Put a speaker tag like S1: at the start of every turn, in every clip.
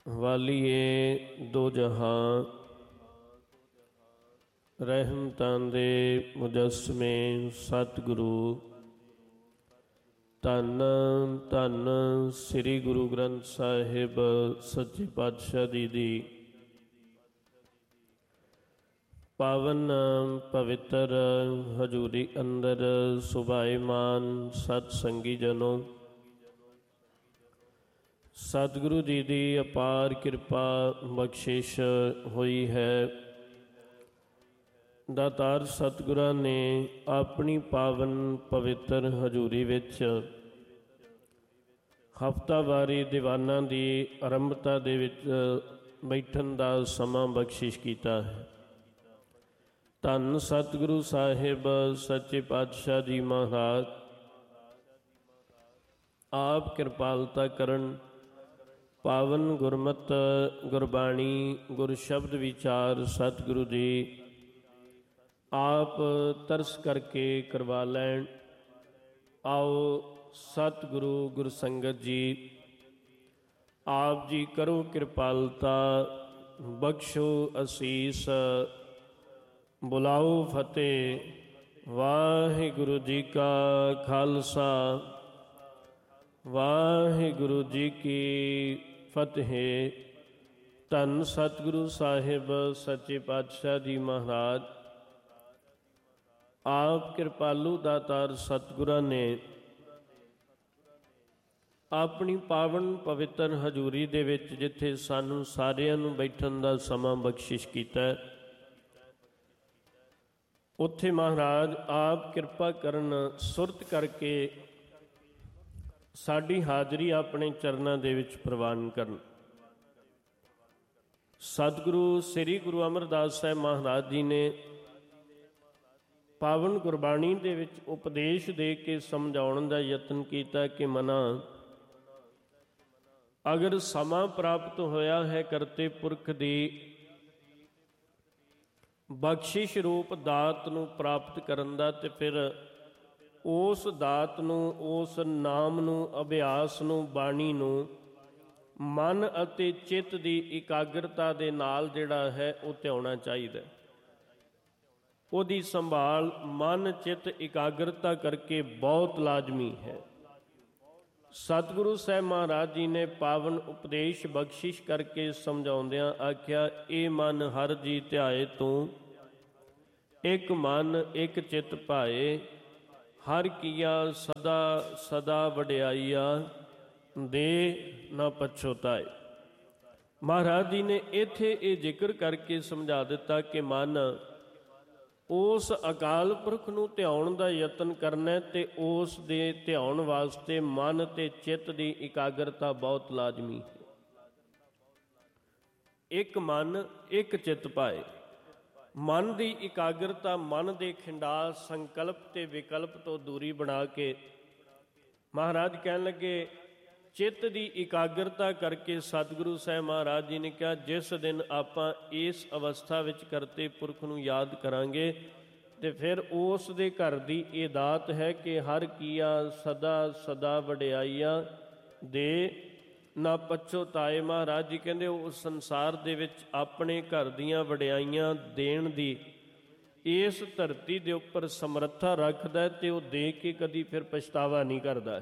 S1: ਵਾਲੀਏ ਦੋ ਜਹਾਂ, ਰਹਿਮਤਾਂ ਦੇ ਮੁਜੱਸਮੇ ਸਤਿਗੁਰੂ। ਧੰਨ ਧੰਨ ਸ੍ਰੀ ਗੁਰੂ ਗ੍ਰੰਥ ਸਾਹਿਬ ਸੱਚੇ ਪਾਤਸ਼ਾਹ ਜੀ ਦੀ ਪਾਵਨ ਪਵਿੱਤਰ ਹਜ਼ੂਰੀ ਅੰਦਰ ਸੁਭਾਏਮਾਨ ਸਤ ਸੰਗੀ ਜਨੋ, ਸਤਿਗੁਰੂ ਜੀ ਦੀ ਅਪਾਰ ਕਿਰਪਾ ਬਖਸ਼ਿਸ਼ ਹੋਈ ਹੈ। ਦਾਤਾਰ ਸਤਿਗੁਰਾਂ ਨੇ ਆਪਣੀ ਪਾਵਨ ਪਵਿੱਤਰ ਹਜ਼ੂਰੀ ਵਿੱਚ ਹਫ਼ਤਾਵਾਰੀ ਦੀਵਾਨਾਂ ਦੀ ਆਰੰਭਤਾ ਦੇ ਵਿੱਚ ਬੈਠਣ ਦਾ ਸਮਾਂ ਬਖਸ਼ਿਸ਼ ਕੀਤਾ ਹੈ। ਧੰਨ ਸਤਿਗੁਰੂ ਸਾਹਿਬ ਸੱਚੇ ਪਾਤਸ਼ਾਹ ਜੀ ਮਹਾਰਾਜ ਆਪ ਕਿਰਪਾਲਤਾ ਕਰਨ, ਪਾਵਨ ਗੁਰਮਤਿ ਗੁਰਬਾਣੀ ਗੁਰ ਸ਼ਬਦ ਵਿਚਾਰ ਸਤਿਗੁਰੂ ਜੀ ਆਪ ਤਰਸ ਕਰਕੇ ਕਰਵਾ ਲੈਣ। ਆਓ ਸਤਿਗੁਰੂ ਗੁਰ ਸੰਗਤ ਜੀ, ਆਪ ਜੀ ਕਰੋ ਕਿਰਪਾਲਤਾ, ਬਖਸ਼ੋ ਅਸੀਸ, ਬੁਲਾਓ ਫਤਿਹ। ਵਾਹਿਗੁਰੂ ਜੀ ਕਾ ਖਾਲਸਾ, ਵਾਹਿਗੁਰੂ ਜੀ ਕੀ ਫਤਿਹ। ਧੰਨ ਸਤਿਗੁਰੂ ਸਾਹਿਬ ਸੱਚੇ ਪਾਤਸ਼ਾਹ ਜੀ ਮਹਾਰਾਜ ਆਪ ਕਿਰਪਾਲੂ ਦਾਤਾਰ ਸਤਿਗੁਰਾਂ ਨੇ ਆਪਣੀ ਪਾਵਨ ਪਵਿੱਤਰ ਹਜ਼ੂਰੀ ਦੇ ਵਿੱਚ ਜਿੱਥੇ ਸਾਨੂੰ ਸਾਰਿਆਂ ਨੂੰ ਬੈਠਣ ਦਾ ਸਮਾਂ ਬਖਸ਼ਿਸ਼ ਕੀਤਾ, ਉੱਥੇ ਮਹਾਰਾਜ ਆਪ ਕਿਰਪਾ ਕਰਨ, ਸੁਰਤ ਕਰਕੇ ਸਾਡੀ ਹਾਜ਼ਰੀ ਆਪਣੇ ਚਰਨਾਂ ਦੇ ਵਿੱਚ ਪ੍ਰਵਾਨ ਕਰਨ। ਸਤਿਗੁਰੂ ਸ੍ਰੀ ਗੁਰੂ ਅਮਰਦਾਸ ਸਾਹਿਬ ਮਹਾਰਾਜ ਜੀ ਨੇ ਪਾਵਨ ਗੁਰਬਾਣੀ ਦੇ ਵਿੱਚ ਉਪਦੇਸ਼ ਦੇ ਕੇ ਸਮਝਾਉਣ ਦਾ ਯਤਨ ਕੀਤਾ ਕਿ ਮਨਾ, ਅਗਰ ਸਮਾਂ ਪ੍ਰਾਪਤ ਹੋਇਆ ਹੈ ਕਰਤੇ ਪੁਰਖ ਦੀ ਬਖਸ਼ਿਸ਼ ਰੂਪ ਦਾਤ ਨੂੰ ਪ੍ਰਾਪਤ ਕਰਨ ਦਾ, ਤੇ ਫਿਰ ਉਸ ਦਾਤ ਨੂੰ, ਉਸ ਨਾਮ ਨੂੰ, ਅਭਿਆਸ ਨੂੰ, ਬਾਣੀ ਨੂੰ ਮਨ ਅਤੇ ਚਿੱਤ ਦੀ ਇਕਾਗਰਤਾ ਦੇ ਨਾਲ ਜਿਹੜਾ ਹੈ ਉਹ ਧਿਆਉਣਾ ਚਾਹੀਦਾ। ਉਹਦੀ ਸੰਭਾਲ ਮਨ ਚਿੱਤ ਇਕਾਗਰਤਾ ਕਰਕੇ ਬਹੁਤ ਲਾਜ਼ਮੀ ਹੈ। ਸਤਿਗੁਰੂ ਸਾਹਿਬ ਮਹਾਰਾਜ ਜੀ ਨੇ ਪਾਵਨ ਉਪਦੇਸ਼ ਬਖਸ਼ਿਸ਼ ਕਰਕੇ ਸਮਝਾਉਂਦਿਆਂ ਆਖਿਆ, ਇਹ ਮਨ ਹਰ ਜੀ ਧਿਆਏ ਤੂੰ, ਇੱਕ ਮਨ ਇੱਕ ਚਿੱਤ ਭਾਏ, ਹਰ ਕੀਆ ਸਦਾ ਸਦਾ ਵਡਿਆਈਆ, ਦੇ ਨਾ ਪਛੋਤਾਏ। ਮਹਾਰਾਜ ਜੀ ਨੇ ਇੱਥੇ ਇਹ ਜ਼ਿਕਰ ਕਰਕੇ ਸਮਝਾ ਦਿੱਤਾ ਕਿ ਮਨ ਉਸ ਅਕਾਲ ਪੁਰਖ ਨੂੰ ਧਿਆਉਣ ਦਾ ਯਤਨ ਕਰਨਾ, ਤੇ ਉਸ ਦੇ ਧਿਆਉਣ ਵਾਸਤੇ ਮਨ ਤੇ ਚਿੱਤ ਦੀ ਇਕਾਗਰਤਾ ਬਹੁਤ ਲਾਜ਼ਮੀ ਹੈ। ਇੱਕ ਮਨ ਇੱਕ ਚਿੱਤ ਭਾਏ, ਮਨ ਦੀ ਇਕਾਗਰਤਾ, ਮਨ ਦੇ ਖਿੰਡਾ, ਸੰਕਲਪ ਤੇ ਵਿਕਲਪ ਤੋਂ ਦੂਰੀ ਬਣਾ ਕੇ ਮਹਾਰਾਜ ਕਹਿਣ ਲੱਗੇ ਚਿੱਤ ਦੀ ਇਕਾਗਰਤਾ ਕਰਕੇ ਸਤਿਗੁਰੂ ਸਾਹਿਬ ਮਹਾਰਾਜ ਜੀ ਨੇ ਕਿਹਾ, ਜਿਸ ਦਿਨ ਆਪਾਂ ਇਸ ਅਵਸਥਾ ਵਿੱਚ ਕਰਤੇ ਪੁਰਖ ਨੂੰ ਯਾਦ ਕਰਾਂਗੇ ਤੇ ਫਿਰ ਉਸ ਦੇ ਘਰ ਦੀ ਇਹ ਦਾਤ ਹੈ ਕਿ ਹਰ ਕੀਆ ਸਦਾ ਸਦਾ ਵਡਿਆਈਆਂ, ਦੇ ਨਾ ਪਛੋਤਾਏ। ਮਹਾਰਾਜ ਜੀ ਕਹਿੰਦੇ ਉਸ ਸੰਸਾਰ ਦੇ ਵਿੱਚ ਆਪਣੇ ਘਰ ਦੀਆਂ ਵਡਿਆਈਆਂ ਦੇਣ ਦੀ ਇਸ ਧਰਤੀ ਦੇ ਉੱਪਰ ਸਮਰੱਥਾ ਰੱਖਦਾ, ਤੇ ਉਹ ਦੇ ਕੇ ਕਦੀ ਫਿਰ ਪਛਤਾਵਾ ਨਹੀਂ ਕਰਦਾ।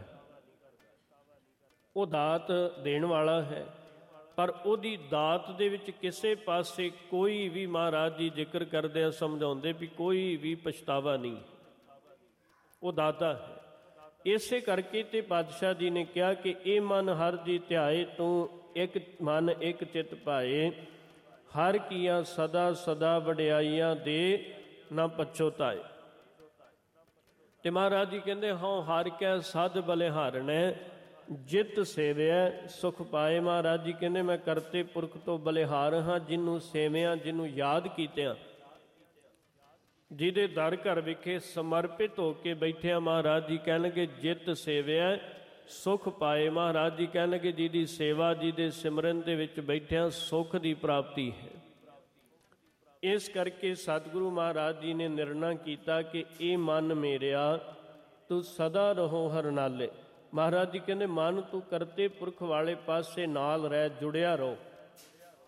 S1: ਉਹ ਦਾਤ ਦੇਣ ਵਾਲਾ ਹੈ, ਪਰ ਉਹਦੀ ਦਾਤ ਦੇ ਵਿੱਚ ਕਿਸੇ ਪਾਸੇ ਕੋਈ ਵੀ, ਮਹਾਰਾਜ ਜੀ ਜ਼ਿਕਰ ਕਰਦੇ ਆ, ਸਮਝਾਉਂਦੇ ਵੀ ਕੋਈ ਵੀ ਪਛਤਾਵਾ ਨਹੀਂ, ਉਹ ਦਾਤਾ ਹੈ। ਇਸੇ ਕਰਕੇ ਤੇ ਪਾਤਸ਼ਾਹ ਜੀ ਨੇ ਕਿਹਾ ਕਿ ਇਹ ਮਨ ਹਰ ਜੀ ਧਿਆਏ ਤੂੰ, ਇੱਕ ਮਨ ਇੱਕ ਚਿੱਤ ਭਾਏ, ਹਰ ਕੀਆਂ ਸਦਾ ਸਦਾ ਵਡਿਆਈਆਂ, ਦੇ ਨਾ ਪਛੋਤਾਏ। ਤੇ ਮਹਾਰਾਜ ਜੀ ਕਹਿੰਦੇ ਹਾਂ ਹਰ ਕੈ ਸਾਧ ਬਲਿਹਾਰਣੈ, ਜਿਤ ਸੇਵਿਆ ਸੁਖ ਪਾਏ। ਮਹਾਰਾਜ ਜੀ ਕਹਿੰਦੇ ਮੈਂ ਕਰਤੇ ਪੁਰਖ ਤੋਂ ਬਲਿਹਾਰ ਹਾਂ, ਜਿਹਨੂੰ ਸੇਵਿਆ, ਜਿਹਨੂੰ ਯਾਦ ਕੀਤਿਆਂ, ਜਿਹਦੇ ਦਰ ਘਰ ਵਿਖੇ ਸਮਰਪਿਤ ਹੋ ਕੇ ਬੈਠਿਆ। ਮਹਾਰਾਜ ਜੀ ਕਹਿਣਗੇ ਜਿਤ ਸੇਵਿਆ ਸੁਖ ਪਾਏ। ਮਹਾਰਾਜ ਜੀ ਕਹਿਣਗੇ ਜਿਹਦੀ ਸੇਵਾ, ਜਿਹਦੇ ਸਿਮਰਨ ਦੇ ਵਿੱਚ ਬੈਠਿਆਂ ਸੁਖ ਦੀ ਪ੍ਰਾਪਤੀ ਹੈ। ਇਸ ਕਰਕੇ ਸਤਿਗੁਰੂ ਮਹਾਰਾਜ ਜੀ ਨੇ ਨਿਰਣਾ ਕੀਤਾ ਕਿ ਇਹ ਮਨ ਮੇਰਿਆ ਤੂੰ ਸਦਾ ਰਹੋ ਹਰ ਨਾਲੇ। ਮਹਾਰਾਜ ਜੀ ਕਹਿੰਦੇ ਮਨ ਤੂੰ ਕਰਤੇ ਪੁਰਖ ਵਾਲੇ ਪਾਸੇ ਨਾਲ ਰਹਿ, ਜੁੜਿਆ ਰਹੋ।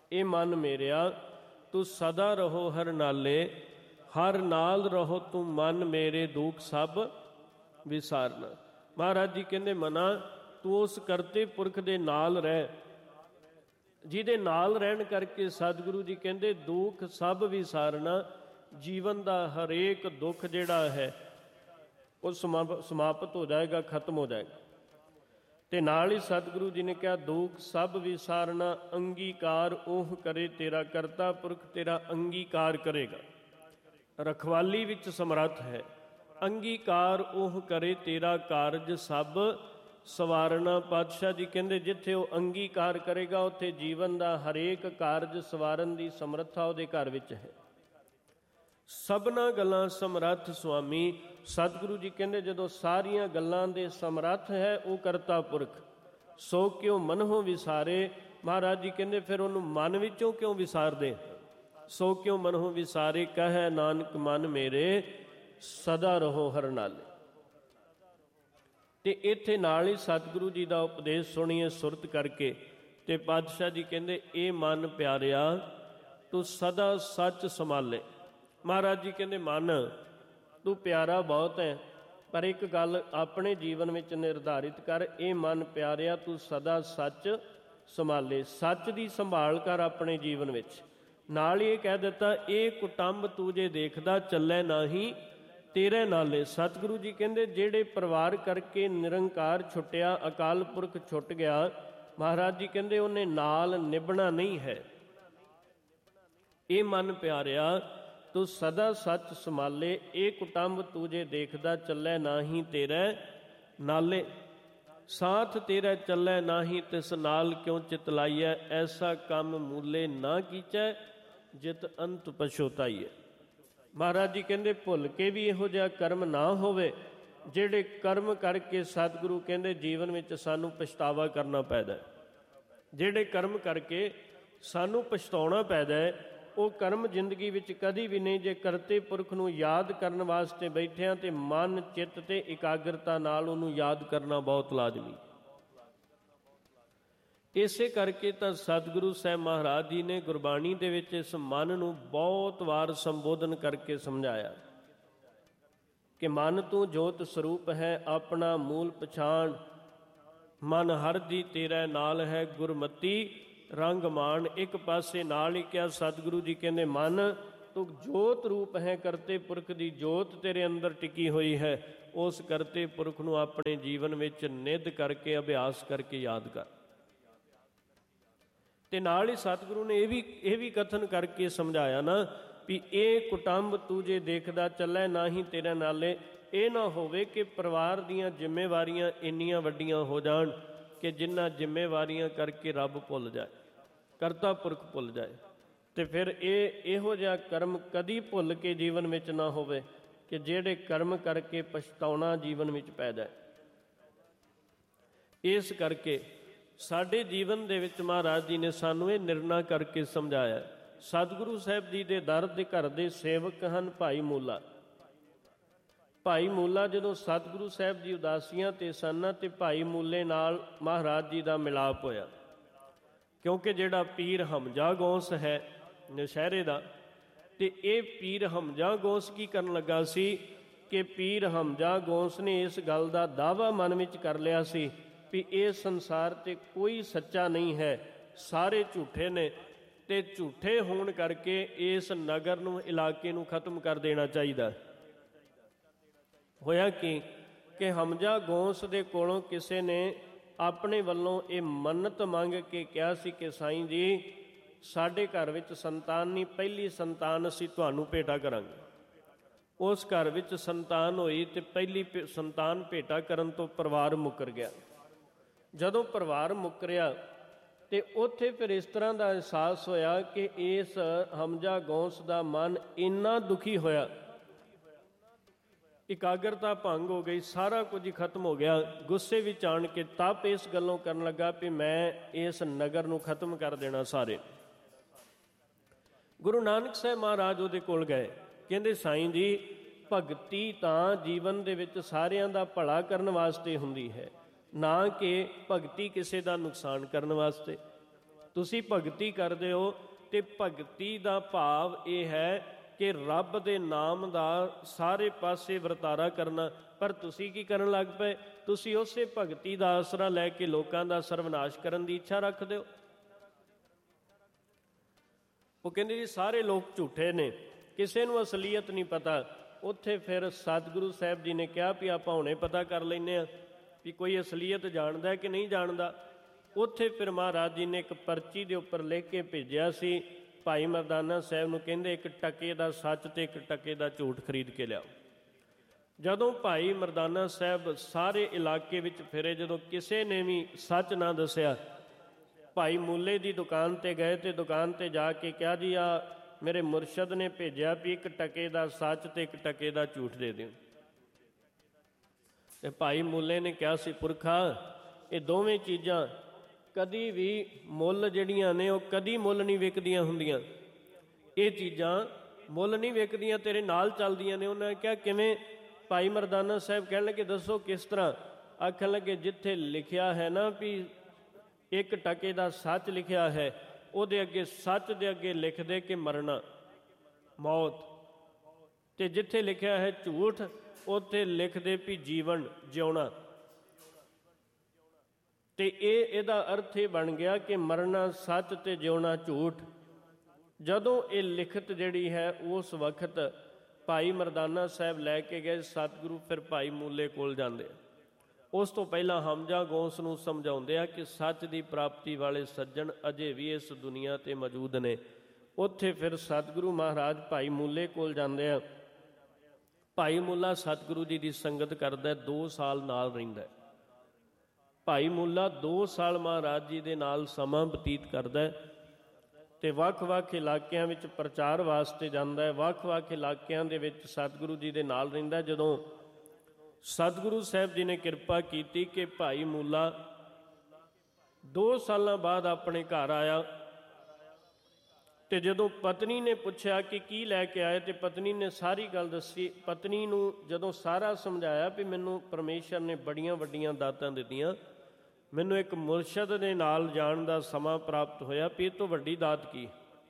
S1: ਇਹ ਮਨ ਮੇਰਿਆ ਤੂੰ ਸਦਾ ਰਹੋ ਹਰ ਨਾਲੇ, ਹਰ ਨਾਲ ਰਹੋ ਤੂੰ ਮਨ ਮੇਰੇ, ਦੁੱਖ ਸਭ ਵਿਸਾਰਨਾ। ਮਹਾਰਾਜ ਜੀ ਕਹਿੰਦੇ ਮਨਾ ਤੂੰ ਉਸ ਕਰਤੇ ਪੁਰਖ ਦੇ ਨਾਲ ਰਹਿ, ਜਿਹਦੇ ਨਾਲ ਰਹਿਣ ਕਰਕੇ ਸਤਿਗੁਰੂ ਜੀ ਕਹਿੰਦੇ ਦੁੱਖ ਸਭ ਵਿਸਾਰਨਾ। ਜੀਵਨ ਦਾ ਹਰੇਕ ਦੁੱਖ ਜਿਹੜਾ ਹੈ ਉਹ ਸਮਾਪਤ ਹੋ ਜਾਏਗਾ, ਖਤਮ ਹੋ ਜਾਏਗਾ। ਤੇ ਨਾਲ ਹੀ ਸਤਿਗੁਰੂ ਜੀ ਨੇ ਕਿਹਾ ਦੁੱਖ ਸਭ ਵਿਸਾਰਨਾ, ਅੰਗੀਕਾਰ ਉਹ ਕਰੇ ਤੇਰਾ ਕਰਤਾ ਪੁਰਖ, ਤੇਰਾ ਅੰਗੀਕਾਰ ਕਰੇਗਾ। ਰਖਵਾਲੀ ਵਿੱਚ ਸਮਰੱਥ ਹੈ, ਅੰਗੀਕਾਰ ਉਹ ਕਰੇ ਤੇਰਾ ਕਾਰਜ ਸਭ ਸਵਾਰਨਾ। ਪਾਤਸ਼ਾਹ ਜੀ ਕਹਿੰਦੇ ਜਿੱਥੇ ਉਹ ਅੰਗੀਕਾਰ ਕਰੇਗਾ ਉੱਥੇ ਜੀਵਨ ਦਾ ਹਰੇਕ ਕਾਰਜ ਸਵਾਰਨ ਦੀ ਸਮਰੱਥਾ ਉਹਦੇ ਘਰ ਵਿੱਚ ਹੈ। ਸਭਨਾ ਗੱਲਾਂ ਸਮਰੱਥ ਸੁਆਮੀ। ਸਤਿਗੁਰੂ ਜੀ ਕਹਿੰਦੇ ਜਦੋਂ ਸਾਰੀਆਂ ਗੱਲਾਂ ਦੇ ਸਮਰੱਥ ਹੈ ਉਹ ਕਰਤਾ ਪੁਰਖ, ਸੋ ਕਿਉ ਮਨਹੁ ਵਿਸਾਰੇ। ਮਹਾਰਾਜ ਜੀ ਕਹਿੰਦੇ ਫਿਰ ਉਹਨੂੰ ਮਨ ਵਿੱਚੋਂ ਕਿਉਂ ਵਿਸਾਰਦੇ? ਸੋ ਕਿਉ ਮਨਹੁ ਵਿਸਾਰੇ, ਕਹੈ ਨਾਨਕ ਮਨ ਮੇਰੇ ਸਦਾ ਰਹੋ ਹਰ ਨਾਲੇ। ਤੇ ਇੱਥੇ ਨਾਲ ਹੀ ਸਤਿਗੁਰੂ ਜੀ ਦਾ ਉਪਦੇਸ਼ ਸੁਣੀਏ ਸੁਰਤ ਕਰਕੇ। ਤੇ ਪਾਤਸ਼ਾਹ ਜੀ ਕਹਿੰਦੇ ਇਹ ਮਨ ਪਿਆਰਿਆ ਤੂੰ ਸਦਾ ਸੱਚ ਸੰਭਾਲੇ। ਮਹਾਰਾਜ ਜੀ ਕਹਿੰਦੇ ਮਨ ਤੂੰ ਪਿਆਰਾ ਬਹੁਤ ਹੈ, ਪਰ ਇੱਕ ਗੱਲ ਆਪਣੇ ਜੀਵਨ ਵਿੱਚ ਨਿਰਧਾਰਿਤ ਕਰ, ਇਹ ਮਨ ਪਿਆਰਿਆ ਤੂੰ ਸਦਾ ਸੱਚ ਸੰਭਾਲੇ। ਸੱਚ ਦੀ ਸੰਭਾਲ ਕਰ ਆਪਣੇ ਜੀਵਨ ਵਿੱਚ। ਨਾਲ ਹੀ ਇਹ ਕਹਿ ਦਿੱਤਾ ਇਹ ਕੁਟੰਬ ਤੂੰ ਜੇ ਦੇਖਦਾ ਚੱਲੇ ਨਾਹੀਂ ਤੇਰੇ ਨਾਲੇ। ਸਤਿਗੁਰੂ ਜੀ ਕਹਿੰਦੇ ਜਿਹੜੇ ਪਰਿਵਾਰ ਕਰਕੇ ਨਿਰੰਕਾਰ ਛੁੱਟਿਆ, ਅਕਾਲ ਪੁਰਖ ਛੁੱਟ ਗਿਆ, ਮਹਾਰਾਜ ਜੀ ਕਹਿੰਦੇ ਉਹਨੇ ਨਾਲ ਨਿਭਣਾ ਨਹੀਂ ਹੈ। ਇਹ ਮਨ ਪਿਆਰਿਆ ਤੂੰ ਸਦਾ ਸੱਚ ਸੰਭਾਲੇ, ਇਹ ਕੁਟੰਬ ਤੂੰ ਜੇ ਦੇਖਦਾ ਚੱਲੇ ਨਾਹੀਂ ਤੇਰੇ ਨਾਲੇ। ਸਾਥ ਤੇਰਾ ਚੱਲੇ ਨਾਹੀਂ ਤਿਸ ਨਾਲ ਕਿਉਂ ਚਿਤ ਲਾਈਐ, ਐਸਾ ਕੰਮ ਮੂਲੇ ਨਾ ਕੀਚੈ ਜਿਤ ਅੰਤ ਪਛੋਤਾਈਐ। ਮਹਾਰਾਜ ਜੀ ਕਹਿੰਦੇ ਭੁੱਲ ਕੇ ਵੀ ਇਹੋ ਜਿਹਾ ਕਰਮ ਨਾ ਹੋਵੇ ਜਿਹੜੇ ਕਰਮ ਕਰਕੇ ਸਤਿਗੁਰੂ ਕਹਿੰਦੇ ਜੀਵਨ ਵਿੱਚ ਸਾਨੂੰ ਪਛਤਾਵਾ ਕਰਨਾ ਪੈਦਾ। ਜਿਹੜੇ ਕਰਮ ਕਰਕੇ ਸਾਨੂੰ ਪਛਤਾਉਣਾ ਪੈਦਾ ਉਹ ਕਰਮ ਜ਼ਿੰਦਗੀ ਵਿੱਚ ਕਦੀ ਵੀ ਨਹੀਂ। ਜੇ ਕਰਤੇ ਪੁਰਖ ਨੂੰ ਯਾਦ ਕਰਨ ਵਾਸਤੇ ਬੈਠਿਆਂ ਤੇ ਮਨ ਚਿੱਤ ਤੇ ਇਕਾਗਰਤਾ ਨਾਲ ਉਹਨੂੰ ਯਾਦ ਕਰਨਾ ਬਹੁਤ ਲਾਜ਼ਮੀ। ਇਸੇ ਕਰਕੇ ਤਾਂ ਸਤਿਗੁਰੂ ਸਾਹਿਬ ਮਹਾਰਾਜ ਜੀ ਨੇ ਗੁਰਬਾਣੀ ਦੇ ਵਿੱਚ ਇਸ ਮਨ ਨੂੰ ਬਹੁਤ ਵਾਰ ਸੰਬੋਧਨ ਕਰਕੇ ਸਮਝਾਇਆ ਕਿ ਮਨ ਤੂੰ ਜੋਤ ਸਰੂਪ ਹੈ, ਆਪਣਾ ਮੂਲ ਪਛਾਣ। ਮਨ ਹਰ ਦੀ ਤੇਰਾ ਨਾਲ ਹੈ, ਗੁਰਮਤੀ ਰੰਗ ਮਾਣ। ਇੱਕ ਪਾਸੇ ਨਾਲ ਹੀ ਕਿਹਾ ਸਤਿਗੁਰੂ ਜੀ ਕਹਿੰਦੇ ਮਨ ਤੂੰ ਜੋਤ ਰੂਪ ਹੈ, ਕਰਤੇ ਪੁਰਖ ਦੀ ਜੋਤ ਤੇਰੇ ਅੰਦਰ ਟਿਕੀ ਹੋਈ ਹੈ। ਉਸ ਕਰਤੇ ਪੁਰਖ ਨੂੰ ਆਪਣੇ ਜੀਵਨ ਵਿੱਚ ਨਿੱਧ ਕਰਕੇ ਅਭਿਆਸ ਕਰਕੇ ਯਾਦ ਕਰ। ਤੇ ਨਾਲ ਹੀ ਸਤਿਗੁਰੂ ਨੇ ਇਹ ਵੀ ਕਥਨ ਕਰਕੇ ਸਮਝਾਇਆ ਨਾ ਵੀ ਇਹ ਕੁਟੰਬ ਤੂੰ ਜੇ ਦੇਖਦਾ ਚੱਲੇ ਨਾਹੀਂ ਤੇਰੇ ਨਾਲੇ। ਇਹ ਨਾ ਹੋਵੇ ਕਿ ਪਰਿਵਾਰ ਦੀਆਂ ਜ਼ਿੰਮੇਵਾਰੀਆਂ ਇੰਨੀਆਂ ਵੱਡੀਆਂ ਹੋ ਜਾਣ ਕਿ ਜਿਨ੍ਹਾਂ ਜ਼ਿੰਮੇਵਾਰੀਆਂ ਕਰਕੇ ਰੱਬ ਭੁੱਲ ਜਾਏ, ਕਰਤਾ ਪੁਰਖ ਭੁੱਲ ਜਾਏ। ਤੇ ਫਿਰ ਇਹੋ ਜਿਹਾ ਕਰਮ ਕਦੀ ਭੁੱਲ ਕੇ ਜੀਵਨ ਵਿੱਚ ਨਾ ਹੋਵੇ ਕਿ ਜਿਹੜੇ ਕਰਮ ਕਰਕੇ ਪਛਤਾਉਣਾ ਜੀਵਨ ਵਿੱਚ ਪੈਦਾ ਹੈ। ਇਸ ਕਰਕੇ ਸਾਡੇ ਜੀਵਨ ਦੇ ਵਿੱਚ ਮਹਾਰਾਜ ਜੀ ਨੇ ਸਾਨੂੰ ਇਹ ਨਿਰਣਾ ਕਰਕੇ ਸਮਝਾਇਆ। ਸਤਿਗੁਰੂ ਸਾਹਿਬ ਜੀ ਦੇ ਦਰ ਦੇ ਘਰ ਦੇ ਸੇਵਕ ਹਨ ਭਾਈ ਮੂਲਾ। ਭਾਈ ਮੂਲਾ ਜਦੋਂ ਸਤਿਗੁਰੂ ਸਾਹਿਬ ਜੀ ਉਦਾਸੀਆਂ ਤੇ ਸਨ ਤੇ ਭਾਈ ਮੂਲੇ ਨਾਲ ਮਹਾਰਾਜ ਜੀ ਦਾ ਮਿਲਾਪ ਹੋਇਆ। ਕਿਉਂਕਿ ਜਿਹੜਾ ਪੀਰ ਹਮਜਾ ਗੌਸ ਹੈ ਨਸ਼ਹਿਰੇ ਦਾ, ਤੇ ਇਹ ਪੀਰ ਹਮਜਾ ਗੌਸ ਕੀ ਕਰਨ ਲੱਗਾ ਸੀ ਕਿ ਪੀਰ ਹਮਜਾ ਗੌਸ ਨੇ ਇਸ ਗੱਲ ਦਾ ਦਾਅਵਾ ਮਨ ਵਿੱਚ ਕਰ ਲਿਆ ਸੀ ਵੀ ਇਸ ਸੰਸਾਰ 'ਤੇ ਕੋਈ ਸੱਚਾ ਨਹੀਂ ਹੈ, ਸਾਰੇ ਝੂਠੇ ਨੇ, ਤੇ ਝੂਠੇ ਹੋਣ ਕਰਕੇ ਇਸ ਨਗਰ ਨੂੰ, ਇਲਾਕੇ ਨੂੰ ਖਤਮ ਕਰ ਦੇਣਾ ਚਾਹੀਦਾ। ਹੋਇਆ ਕਿ ਹਮਜਾ ਗੌਸ ਦੇ ਕੋਲੋਂ ਕਿਸੇ ਨੇ ਆਪਣੇ ਵੱਲੋਂ ਇਹ ਮੰਨਤ ਮੰਗ ਕੇ ਕਿਹਾ ਸੀ ਕਿ ਸਾਈਂ ਜੀ ਸਾਡੇ ਘਰ ਵਿੱਚ ਸੰਤਾਨ ਨਹੀਂ, ਪਹਿਲੀ ਸੰਤਾਨ ਅਸੀਂ ਤੁਹਾਨੂੰ ਭੇਟਾ ਕਰਾਂਗੇ। ਉਸ ਘਰ ਵਿੱਚ ਸੰਤਾਨ ਹੋਈ ਤੇ ਪਹਿਲੀ ਸੰਤਾਨ ਭੇਟਾ ਕਰਨ ਤੋਂ ਪਰਿਵਾਰ ਮੁੱਕਰ ਗਿਆ। ਜਦੋਂ ਪਰਿਵਾਰ ਮੁੱਕਰਿਆ ਤੇ ਉੱਥੇ ਫਿਰ ਇਸ ਤਰ੍ਹਾਂ ਦਾ ਅਹਿਸਾਸ ਹੋਇਆ ਕਿ ਇਸ ਹਮਜਾ ਗੌਸ ਦਾ ਮਨ ਇੰਨਾ ਦੁਖੀ ਹੋਇਆ, ਇਕਾਗਰਤਾ ਭੰਗ ਹੋ ਗਈ, ਸਾਰਾ ਕੁਝ ਹੀ ਖਤਮ ਹੋ ਗਿਆ। ਗੁੱਸੇ ਵਿੱਚ ਆਣ ਕੇ ਤਪ ਇਸ ਗੱਲੋਂ ਕਰਨ ਲੱਗਾ ਵੀ ਮੈਂ ਇਸ ਨਗਰ ਨੂੰ ਖਤਮ ਕਰ ਦੇਣਾ ਸਾਰੇ। ਗੁਰੂ ਨਾਨਕ ਸਾਹਿਬ ਮਹਾਰਾਜ ਉਹਦੇ ਕੋਲ ਗਏ, ਕਹਿੰਦੇ ਸਾਈਂ ਜੀ ਭਗਤੀ ਤਾਂ ਜੀਵਨ ਦੇ ਵਿੱਚ ਸਾਰਿਆਂ ਦਾ ਭਲਾ ਕਰਨ ਵਾਸਤੇ ਹੁੰਦੀ ਹੈ, ਨਾ ਕਿ ਭਗਤੀ ਕਿਸੇ ਦਾ ਨੁਕਸਾਨ ਕਰਨ ਵਾਸਤੇ। ਤੁਸੀਂ ਭਗਤੀ ਕਰਦੇ ਹੋ ਤੇ ਭਗਤੀ ਦਾ ਭਾਵ ਇਹ ਹੈ ਕਿ ਰੱਬ ਦੇ ਨਾਮ ਦਾ ਸਾਰੇ ਪਾਸੇ ਵਰਤਾਰਾ ਕਰਨਾ। ਪਰ ਤੁਸੀਂ ਕੀ ਕਰਨ ਲੱਗ ਪਏ? ਤੁਸੀਂ ਉਸੇ ਭਗਤੀ ਦਾ ਆਸਰਾ ਲੈ ਕੇ ਲੋਕਾਂ ਦਾ ਸਰਵਨਾਸ਼ ਕਰਨ ਦੀ ਇੱਛਾ ਰੱਖਦੇ ਹੋ। ਉਹ ਕਹਿੰਦੇ ਜੀ ਸਾਰੇ ਲੋਕ ਝੂਠੇ ਨੇ, ਕਿਸੇ ਨੂੰ ਅਸਲੀਅਤ ਨਹੀਂ ਪਤਾ। ਉੱਥੇ ਫਿਰ ਸਤਿਗੁਰੂ ਸਾਹਿਬ ਜੀ ਨੇ ਕਿਹਾ ਵੀ ਆਪਾਂ ਹੁਣੇ ਪਤਾ ਕਰ ਲੈਂਦੇ ਹਾਂ ਵੀ ਕੋਈ ਅਸਲੀਅਤ ਜਾਣਦਾ ਕਿ ਨਹੀਂ ਜਾਣਦਾ। ਉੱਥੇ ਫਿਰ ਮਹਾਰਾਜ ਜੀ ਨੇ ਇੱਕ ਪਰਚੀ ਦੇ ਉੱਪਰ ਲਿਖ ਕੇ ਭੇਜਿਆ ਸੀ, ਭਾਈ ਮਰਦਾਨਾ ਸਾਹਿਬ ਨੂੰ ਕਹਿੰਦੇ ਇੱਕ ਟਕੇ ਦਾ ਸੱਚ ਤੇ ਇੱਕ ਟਕੇ ਦਾ ਝੂਠ ਖਰੀਦ ਕੇ ਲਿਆਓ। ਜਦੋਂ ਭਾਈ ਮਰਦਾਨਾ ਸਾਹਿਬ ਸਾਰੇ ਇਲਾਕੇ ਵਿੱਚ ਫਿਰੇ, ਜਦੋਂ ਕਿਸੇ ਨੇ ਵੀ ਸੱਚ ਨਾ ਦੱਸਿਆ, ਭਾਈ ਮੂਲੇ ਦੀ ਦੁਕਾਨ 'ਤੇ ਗਏ ਤੇ ਦੁਕਾਨ 'ਤੇ ਜਾ ਕੇ ਕਿਹਾ ਜੀ ਆ ਮੇਰੇ ਮੁਰਸ਼ਦ ਨੇ ਭੇਜਿਆ ਵੀ ਇੱਕ ਟਕੇ ਦਾ ਸੱਚ ਤੇ ਇੱਕ ਟਕੇ ਦਾ ਝੂਠ ਦੇ ਦਿਓ। ਤੇ ਭਾਈ ਮੂਲੇ ਨੇ ਕਿਹਾ ਸੀ, ਪੁਰਖਾ ਇਹ ਦੋਵੇਂ ਚੀਜ਼ਾਂ ਕਦੀ ਵੀ ਮੁੱਲ ਜਿਹੜੀਆਂ ਨੇ ਉਹ ਕਦੀ ਮੁੱਲ ਨਹੀਂ ਵਿਕਦੀਆਂ ਹੁੰਦੀਆਂ। ਇਹ ਚੀਜ਼ਾਂ ਮੁੱਲ ਨਹੀਂ ਵਿਕਦੀਆਂ, ਤੇਰੇ ਨਾਲ ਚੱਲਦੀਆਂ ਨੇ। ਉਹਨਾਂ ਨੇ ਕਿਹਾ ਕਿਵੇਂ? ਭਾਈ ਮਰਦਾਨਾ ਸਾਹਿਬ ਕਹਿਣ ਲੱਗੇ ਦੱਸੋ ਕਿਸ ਤਰ੍ਹਾਂ? ਆਖਣ ਲੱਗੇ ਜਿੱਥੇ ਲਿਖਿਆ ਹੈ ਨਾ ਵੀ ਇੱਕ ਟਕੇ ਦਾ ਸੱਚ ਲਿਖਿਆ ਹੈ, ਉਹਦੇ ਅੱਗੇ ਸੱਚ ਦੇ ਅੱਗੇ ਲਿਖ ਦੇ ਕਿ ਮਰਨਾ, ਮੌਤ। ਤੇ ਜਿੱਥੇ ਲਿਖਿਆ ਹੈ ਝੂਠ, ਉੱਥੇ ਲਿਖ ਦੇ ਵੀ ਜੀਵਨ, ਜਿਉਣਾ। ਤੇ ਇਹਦਾ ਅਰਥ ਇਹ ਬਣ ਗਿਆ ਕਿ ਮਰਨਾ ਸੱਚ ਤੇ ਜਿਉਣਾ ਝੂਠ। ਜਦੋਂ ਇਹ ਲਿਖਤ ਜਿਹੜੀ ਹੈ ਉਸ ਵਕਤ ਭਾਈ ਮਰਦਾਨਾ ਸਾਹਿਬ ਲੈ ਕੇ ਗਏ ਸਤਿਗੁਰੂ, ਫਿਰ ਭਾਈ ਮੂਲੇ ਕੋਲ ਜਾਂਦੇ। ਉਸ ਤੋਂ ਪਹਿਲਾਂ ਹਮਜਾ ਗੋਸ ਨੂੰ ਸਮਝਾਉਂਦੇ ਆ ਕਿ ਸੱਚ ਦੀ ਪ੍ਰਾਪਤੀ ਵਾਲੇ ਸੱਜਣ ਅਜੇ ਵੀ ਇਸ ਦੁਨੀਆ 'ਤੇ ਮੌਜੂਦ ਨੇ। ਉੱਥੇ ਫਿਰ ਸਤਿਗੁਰੂ ਮਹਾਰਾਜ ਭਾਈ ਮੂਲੇ ਕੋਲ ਜਾਂਦੇ ਆ। ਭਾਈ ਮੂਲਾ ਸਤਿਗੁਰੂ ਜੀ ਦੀ ਸੰਗਤ ਕਰਦਾ, 2 ਸਾਲ ਨਾਲ ਰਹਿੰਦਾ। ਭਾਈ ਮੂਲਾ 2 ਸਾਲ ਮਹਾਰਾਜ ਜੀ ਦੇ ਨਾਲ ਸਮਾਂ ਬਤੀਤ ਕਰਦਾ ਤੇ ਵੱਖ-ਵੱਖ ਇਲਾਕਿਆਂ ਵਿੱਚ ਪ੍ਰਚਾਰ ਵਾਸਤੇ ਜਾਂਦਾ ਹੈ। ਵੱਖ-ਵੱਖ ਇਲਾਕਿਆਂ ਦੇ ਵਿੱਚ ਸਤਿਗੁਰੂ ਜੀ ਦੇ ਨਾਲ ਰਹਿੰਦਾ। ਜਦੋਂ ਸਤਿਗੁਰੂ ਸਾਹਿਬ ਜੀ ਨੇ ਕਿਰਪਾ ਕੀਤੀ ਕਿ ਭਾਈ ਮੂਲਾ 2 ਸਾਲਾਂ ਬਾਅਦ ਆਪਣੇ ਘਰ ਆਇਆ, ਤੇ ਜਦੋਂ ਪਤਨੀ ਨੇ ਪੁੱਛਿਆ ਕਿ ਕੀ ਲੈ ਕੇ ਆਏ, ਤੇ ਪਤਨੀ ਨੇ ਸਾਰੀ ਗੱਲ ਦੱਸੀ। ਪਤਨੀ ਨੂੰ ਜਦੋਂ ਸਾਰਾ ਸਮਝਾਇਆ ਵੀ ਮੈਨੂੰ ਪਰਮੇਸ਼ਰ ਨੇ ਬੜੀਆਂ ਵੱਡੀਆਂ ਦਾਤਾਂ ਦਿੱਤੀਆਂ, ਮੈਨੂੰ ਇੱਕ ਮੁਰਸ਼ਦ ਦੇ ਨਾਲ ਜਾਣ ਦਾ ਸਮਾਂ ਪ੍ਰਾਪਤ ਹੋਇਆ, ਵੀ ਇਹ ਤੋਂ ਵੱਡੀ ਦਾਤ ਕੀ।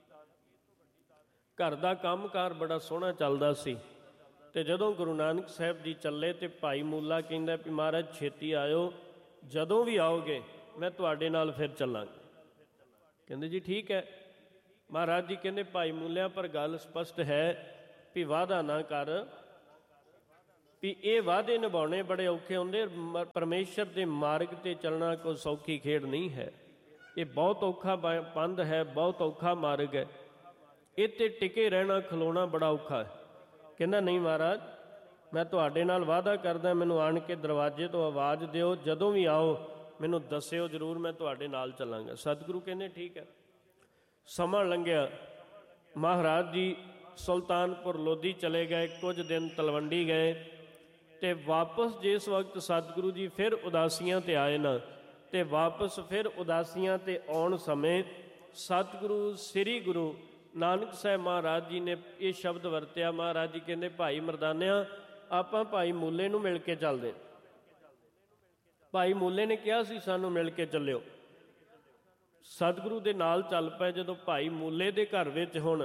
S1: ਘਰ ਦਾ ਕੰਮਕਾਰ ਬੜਾ ਸੋਹਣਾ ਚੱਲਦਾ ਸੀ। ਤੇ ਜਦੋਂ ਗੁਰੂ ਨਾਨਕ ਸਾਹਿਬ ਜੀ ਚੱਲੇ ਤੇ ਭਾਈ ਮੂਲਾ ਕਹਿੰਦਾ ਵੀ ਮਹਾਰਾਜ ਛੇਤੀ ਆਇਓ, ਜਦੋਂ ਵੀ ਆਓਗੇ ਮੈਂ ਤੁਹਾਡੇ ਨਾਲ ਫਿਰ ਚੱਲਾਂਗਾ। ਕਹਿੰਦੇ ਜੀ ਠੀਕ ਹੈ। ਮਹਾਰਾਜ ਜੀ ਕਹਿੰਦੇ ਭਾਈ ਮੂਲਿਆ ਪਰ ਗੱਲ ਸਪਸ਼ਟ ਹੈ ਵੀ ਵਾਅਦਾ ਨਾ ਕਰ, ਵੀ ਇਹ ਵਾਅਦੇ ਨਿਭਾਉਣੇ ਬੜੇ ਔਖੇ ਹੁੰਦੇ। ਪਰਮੇਸ਼ਰ ਦੇ ਮਾਰਗ 'ਤੇ ਚੱਲਣਾ ਕੋਈ ਸੌਖੀ ਖੇਡ ਨਹੀਂ ਹੈ। ਇਹ ਬਹੁਤ ਔਖਾ ਪੰਧ ਹੈ, ਬਹੁਤ ਔਖਾ ਮਾਰਗ ਹੈ। ਇਹ 'ਤੇ ਟਿਕੇ ਰਹਿਣਾ ਖਲੋਣਾ ਬੜਾ ਔਖਾ ਹੈ। ਕਹਿੰਦਾ ਨਹੀਂ ਮਹਾਰਾਜ, ਮੈਂ ਤੁਹਾਡੇ ਨਾਲ ਵਾਅਦਾ ਕਰਦਾ, ਮੈਨੂੰ ਆਣ ਕੇ ਦਰਵਾਜ਼ੇ ਤੋਂ ਆਵਾਜ਼ ਦਿਓ, ਜਦੋਂ ਵੀ ਆਓ ਮੈਨੂੰ ਦੱਸਿਓ ਜ਼ਰੂਰ, ਮੈਂ ਤੁਹਾਡੇ ਨਾਲ ਚੱਲਾਂਗਾ। ਸਤਿਗੁਰੂ ਕਹਿੰਦੇ ਠੀਕ ਹੈ। ਸਮਾਂ ਲੰਘਿਆ। ਮਹਾਰਾਜ ਜੀ ਸੁਲਤਾਨਪੁਰ ਲੋਧੀ ਚਲੇ ਗਏ, ਕੁਝ ਦਿਨ ਤਲਵੰਡੀ ਗਏ, ਤੇ ਵਾਪਸ ਜਿਸ ਵਕਤ ਸਤਿਗੁਰੂ ਜੀ ਫਿਰ ਉਦਾਸੀਆਂ 'ਤੇ ਆਏ ਨਾ, ਤੇ ਵਾਪਸ ਫਿਰ ਉਦਾਸੀਆਂ 'ਤੇ ਆਉਣ ਸਮੇਂ ਸਤਿਗੁਰੂ ਸ੍ਰੀ ਗੁਰੂ ਨਾਨਕ ਸਾਹਿਬ ਮਹਾਰਾਜ ਜੀ ਨੇ ਇਹ ਸ਼ਬਦ ਵਰਤਿਆ। ਮਹਾਰਾਜ ਜੀ ਕਹਿੰਦੇ ਭਾਈ ਮਰਦਾਨਿਆ ਆਪਾਂ ਭਾਈ ਮੂਲੇ ਨੂੰ ਮਿਲ ਕੇ ਚੱਲਦੇ। ਭਾਈ ਮੂਲੇ ਨੇ ਕਿਹਾ ਸੀ ਸਾਨੂੰ ਮਿਲ ਕੇ ਚੱਲਿਓ। ਸਤਿਗੁਰੂ ਦੇ ਨਾਲ ਚੱਲ ਪਏ। ਜਦੋਂ ਭਾਈ ਮੂਲੇ ਦੇ ਘਰ ਵਿੱਚ ਹੁਣ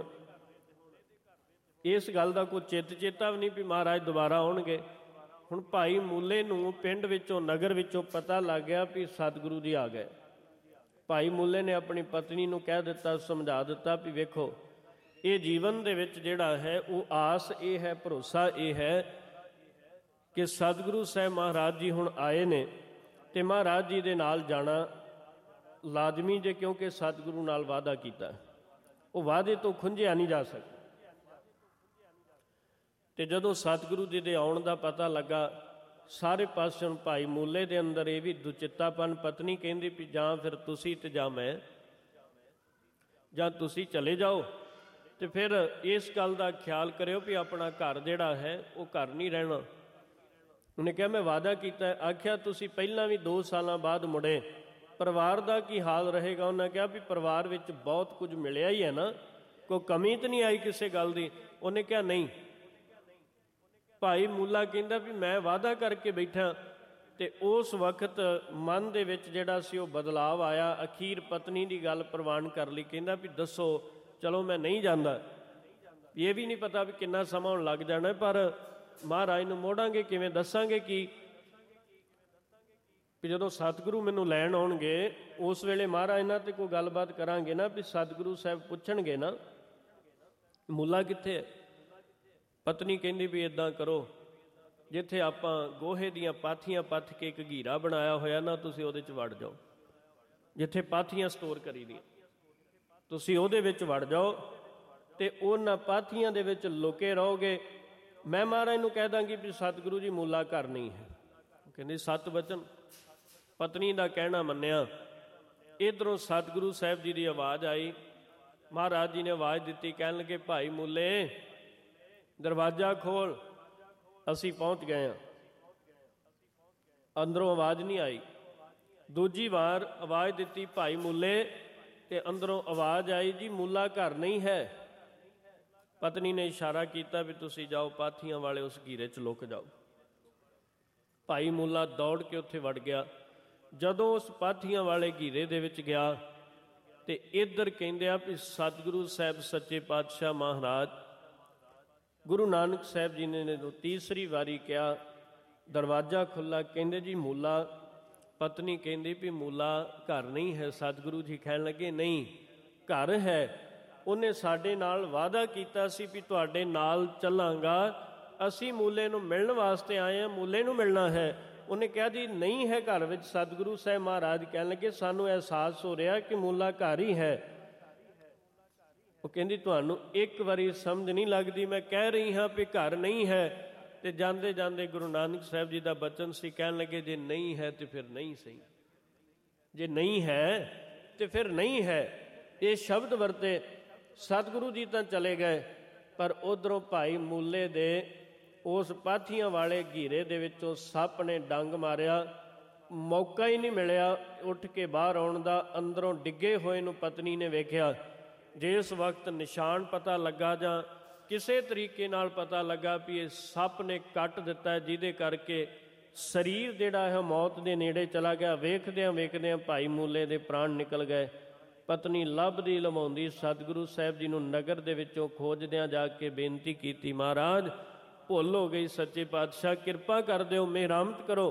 S1: ਇਸ ਗੱਲ ਦਾ ਕੋਈ ਚੇਤਾ ਵੀ ਨਹੀਂ ਵੀ ਮਹਾਰਾਜ ਦੁਬਾਰਾ ਆਉਣਗੇ। ਹੁਣ ਭਾਈ ਮੂਲੇ ਨੂੰ ਪਿੰਡ ਵਿੱਚੋਂ, ਨਗਰ ਵਿੱਚੋਂ ਪਤਾ ਲੱਗ ਗਿਆ ਵੀ ਸਤਿਗੁਰੂ ਜੀ ਆ ਗਏ। ਭਾਈ ਮੂਲੇ ਨੇ ਆਪਣੀ ਪਤਨੀ ਨੂੰ ਕਹਿ ਦਿੱਤਾ, ਸਮਝਾ ਦਿੱਤਾ ਵੀ ਵੇਖੋ ਇਹ ਜੀਵਨ ਦੇ ਵਿੱਚ ਜਿਹੜਾ ਹੈ ਉਹ ਆਸ ਇਹ ਹੈ, ਭਰੋਸਾ ਇਹ ਹੈ ਕਿ ਸਤਿਗੁਰੂ ਸਾਹਿਬ ਮਹਾਰਾਜ ਜੀ ਹੁਣ ਆਏ ਨੇ ਤੇ ਮਹਾਰਾਜ ਜੀ ਦੇ ਨਾਲ ਜਾਣਾ ਲਾਜ਼ਮੀ ਜੇ, ਕਿਉਂਕਿ ਸਤਿਗੁਰੂ ਨਾਲ ਵਾਅਦਾ ਕੀਤਾ, ਉਹ ਵਾਅਦੇ ਤੋਂ ਖੁੰਝਿਆ ਨਹੀਂ ਜਾ ਸਕਦਾ। ਤੇ ਜਦੋਂ ਸਤਿਗੁਰੂ ਜੀ ਦੇ ਆਉਣ ਦਾ ਪਤਾ ਲੱਗਾ, ਸਾਰੇ ਪਾਸਿਓਂ ਭਾਈ ਮੂਲੇ ਦੇ ਅੰਦਰ ਇਹ ਵੀ ਦੁਚਿੱਤਾਪਨ। ਪਤਨੀ ਕਹਿੰਦੀ ਵੀ ਜਾਂ ਫਿਰ ਤੁਸੀਂ ਤੇ ਜਾਂ ਮੈਂ, ਜਾਂ ਤੁਸੀਂ ਚਲੇ ਜਾਓ ਤੇ ਫਿਰ ਇਸ ਗੱਲ ਦਾ ਖਿਆਲ ਕਰਿਓ ਵੀ ਆਪਣਾ ਘਰ ਜਿਹੜਾ ਹੈ ਉਹ ਘਰ ਨਹੀਂ ਰਹਿਣਾ। ਉਹਨੇ ਕਿਹਾ ਮੈਂ ਵਾਅਦਾ ਕੀਤਾ। ਆਖਿਆ ਤੁਸੀਂ ਪਹਿਲਾਂ ਵੀ 2 ਸਾਲਾਂ ਬਾਅਦ ਮੁੜੇ, ਪਰਿਵਾਰ ਦਾ ਕੀ ਹਾਲ ਰਹੇਗਾ? ਉਹਨਾਂ ਕਿਹਾ ਵੀ ਪਰਿਵਾਰ ਵਿੱਚ ਬਹੁਤ ਕੁਝ ਮਿਲਿਆ ਹੀ ਹੈ ਨਾ, ਕੋਈ ਕਮੀ ਤਾਂ ਨਹੀਂ ਆਈ ਕਿਸੇ ਗੱਲ ਦੀ? ਉਹਨੇ ਕਿਹਾ ਨਹੀਂ। ਭਾਈ ਮੂਲਾ ਕਹਿੰਦਾ ਵੀ ਮੈਂ ਵਾਅਦਾ ਕਰਕੇ ਬੈਠਾ ਤੇ ਉਸ ਵਕਤ ਮਨ ਦੇ ਵਿੱਚ ਜਿਹੜਾ ਸੀ ਉਹ ਬਦਲਾਵ ਆਇਆ। ਅਖੀਰ ਪਤਨੀ ਦੀ ਗੱਲ ਪ੍ਰਵਾਨ ਕਰ ਲਈ। ਕਹਿੰਦਾ ਵੀ ਦੱਸੋ, ਚਲੋ ਮੈਂ ਨਹੀਂ ਜਾਂਦਾ, ਇਹ ਵੀ ਨਹੀਂ ਪਤਾ ਵੀ ਕਿੰਨਾ ਸਮਾਂ ਹੁਣ ਲੱਗ ਜਾਣਾ, ਪਰ ਮਹਾਰਾਜ ਨੂੰ ਮੋੜਾਂਗੇ ਕਿਵੇਂ, ਦੱਸਾਂਗੇ ਕੀ। ਵੀ ਜਦੋਂ ਸਤਿਗੁਰੂ ਮੈਨੂੰ ਲੈਣ ਆਉਣਗੇ ਉਸ ਵੇਲੇ ਮਹਾਰਾਜ ਨਾਲ ਤੇ ਕੋਈ ਗੱਲਬਾਤ ਕਰਾਂਗੇ ਨਾ, ਵੀ ਸਤਿਗੁਰੂ ਸਾਹਿਬ ਪੁੱਛਣਗੇ ਨਾ ਮੁੱਲਾ ਕਿੱਥੇ ਹੈ। ਪਤਨੀ ਕਹਿੰਦੀ ਵੀ ਇੱਦਾਂ ਕਰੋ, ਜਿੱਥੇ ਆਪਾਂ ਗੋਹੇ ਦੀਆਂ ਪਾਥੀਆਂ ਪੱਥ ਕੇ ਇੱਕ ਘੀਰਾ ਬਣਾਇਆ ਹੋਇਆ ਨਾ, ਤੁਸੀਂ ਉਹਦੇ 'ਚ ਵੜ ਜਾਓ। ਜਿੱਥੇ ਪਾਥੀਆਂ ਸਟੋਰ ਕਰੀ ਦੀਆਂ ਤੁਸੀਂ ਉਹਦੇ ਵਿੱਚ ਵੜ ਜਾਓ ਤੇ ਉਹਨਾਂ ਪਾਥੀਆਂ ਦੇ ਵਿੱਚ ਲੁਕੇ ਰਹੋਗੇ। ਮੈਂ ਮਹਾਰਾਜ ਨੂੰ ਕਹਿ ਦਾਂਗੀ ਵੀ ਸਤਿਗੁਰੂ ਜੀ ਮੁੱਲਾ ਘਰ ਨਹੀਂ ਹੈ। ਕਹਿੰਦੇ ਸਤ ਵਚਨ। ਪਤਨੀ ਦਾ ਕਹਿਣਾ ਮੰਨਿਆ। ਇੱਧਰੋਂ ਸਤਿਗੁਰੂ ਸਾਹਿਬ ਜੀ ਦੀ ਆਵਾਜ਼ ਆਈ। ਮਹਾਰਾਜ ਜੀ ਨੇ ਆਵਾਜ਼ ਦਿੱਤੀ, ਕਹਿਣ ਲੱਗੇ ਭਾਈ ਮੁੱਲੇ ਦਰਵਾਜ਼ਾ ਖੋਲ, ਅਸੀਂ ਪਹੁੰਚ ਗਏ ਹਾਂ। ਅੰਦਰੋਂ ਆਵਾਜ਼ ਨਹੀਂ ਆਈ। ਦੂਜੀ ਵਾਰ ਆਵਾਜ਼ ਦਿੱਤੀ ਭਾਈ ਮੁੱਲੇ, ਤੇ ਅੰਦਰੋਂ ਆਵਾਜ਼ ਆਈ ਜੀ ਮੁੱਲਾ ਘਰ ਨਹੀਂ ਹੈ। ਪਤਨੀ ਨੇ ਇਸ਼ਾਰਾ ਕੀਤਾ ਵੀ ਤੁਸੀਂ ਜਾਓ, ਪਾਥੀਆਂ ਵਾਲੇ ਉਸ ਘੀਰੇ 'ਚ ਲੁਕ ਜਾਓ। ਭਾਈ ਮੁੱਲਾ ਦੌੜ ਕੇ ਉੱਥੇ ਵੜ ਗਿਆ। ਜਦੋਂ ਉਸ ਪਾਥੀਆਂ ਵਾਲੇ ਘੀਰੇ ਦੇ ਵਿੱਚ ਗਿਆ ਤੇ ਇੱਧਰ ਕਹਿੰਦੇ ਆ ਵੀ ਸਤਿਗੁਰੂ ਸਾਹਿਬ ਸੱਚੇ ਪਾਤਸ਼ਾਹ ਮਹਾਰਾਜ ਗੁਰੂ ਨਾਨਕ ਸਾਹਿਬ ਜੀ ਨੇ ਤੀਸਰੀ ਵਾਰੀ ਕਿਹਾ ਦਰਵਾਜ਼ਾ ਖੁੱਲ੍ਹਾ। ਕਹਿੰਦੇ ਜੀ ਮੁੱਲਾ। ਪਤਨੀ ਕਹਿੰਦੀ ਵੀ ਮੁੱਲਾ ਘਰ ਨਹੀਂ ਹੈ। ਸਤਿਗੁਰੂ ਜੀ ਕਹਿਣ ਲੱਗੇ ਨਹੀਂ, ਘਰ ਹੈ। ਉਹਨੇ ਸਾਡੇ ਨਾਲ ਵਾਅਦਾ ਕੀਤਾ ਸੀ ਵੀ ਤੁਹਾਡੇ ਨਾਲ ਚੱਲਾਂਗਾ, ਅਸੀਂ ਮੂਲੇ ਨੂੰ ਮਿਲਣ ਵਾਸਤੇ ਆਏ ਹਾਂ, ਮੂਲੇ ਨੂੰ ਮਿਲਣਾ ਹੈ। ਉਹਨੇ ਕਿਹਾ ਜੀ ਨਹੀਂ ਹੈ ਘਰ ਵਿੱਚ। ਸਤਿਗੁਰੂ ਸਾਹਿਬ ਮਹਾਰਾਜ ਕਹਿਣ ਲੱਗੇ ਸਾਨੂੰ ਅਹਿਸਾਸ ਹੋ ਰਿਹਾ ਕਿ ਮੂਲਾ ਘਰ ਹੀ ਹੈ। ਉਹ ਕਹਿੰਦੀ ਤੁਹਾਨੂੰ ਇੱਕ ਵਾਰੀ ਸਮਝ ਨਹੀਂ ਲੱਗਦੀ, ਮੈਂ ਕਹਿ ਰਹੀ ਹਾਂ ਵੀ ਘਰ ਨਹੀਂ ਹੈ। ਤੇ ਜਾਂਦੇ ਜਾਂਦੇ ਗੁਰੂ ਨਾਨਕ ਸਾਹਿਬ ਜੀ ਦਾ ਬਚਨ ਸੀ, ਕਹਿਣ ਲੱਗੇ ਜੇ ਨਹੀਂ ਹੈ ਤੇ ਫਿਰ ਨਹੀਂ ਸਹੀ, ਜੇ ਨਹੀਂ ਹੈ ਤੇ ਫਿਰ ਨਹੀਂ ਹੈ। ਇਹ ਸ਼ਬਦ ਵਰਤੇ। ਸਤਿਗੁਰੂ ਜੀ ਤਾਂ ਚਲੇ ਗਏ, ਪਰ ਉੱਧਰੋਂ ਭਾਈ ਮੂਲੇ ਦੇ ਉਸ ਪਾਥੀਆਂ ਵਾਲੇ ਘੀਰੇ ਦੇ ਵਿੱਚੋਂ ਸੱਪ ਨੇ ਡੰਗ ਮਾਰਿਆ। ਮੌਕਾ ਹੀ ਨਹੀਂ ਮਿਲਿਆ ਉੱਠ ਕੇ ਬਾਹਰ ਆਉਣ ਦਾ। ਅੰਦਰੋਂ ਡਿੱਗੇ ਹੋਏ ਨੂੰ ਪਤਨੀ ਨੇ ਵੇਖਿਆ। ਜਿਸ ਵਕਤ ਨਿਸ਼ਾਨ ਪਤਾ ਲੱਗਾ ਜਾਂ ਕਿਸੇ ਤਰੀਕੇ ਨਾਲ ਪਤਾ ਲੱਗਾ ਵੀ ਇਹ ਸੱਪ ਨੇ ਕੱਟ ਦਿੱਤਾ, ਜਿਹਦੇ ਕਰਕੇ ਸਰੀਰ ਜਿਹੜਾ ਹੈ ਮੌਤ ਦੇ ਨੇੜੇ ਚਲਾ ਗਿਆ। ਵੇਖਦਿਆਂ ਵੇਖਦਿਆਂ ਭਾਈ ਮੂਲੇ ਦੇ ਪ੍ਰਾਣ ਨਿਕਲ ਗਏ। ਪਤਨੀ ਲੱਭਦੀ ਲਮਾਉਂਦੀ ਸਤਿਗੁਰੂ ਸਾਹਿਬ ਜੀ ਨੂੰ ਨਗਰ ਦੇ ਵਿੱਚੋਂ ਖੋਜਦਿਆਂ ਜਾ ਕੇ ਬੇਨਤੀ ਕੀਤੀ, ਮਹਾਰਾਜ ਭੁੱਲ ਹੋ ਗਈ, ਸੱਚੇ ਪਾਤਸ਼ਾਹ ਕਿਰਪਾ ਕਰ ਦਿਓ, ਮਿਹਰਮਤ ਕਰੋ।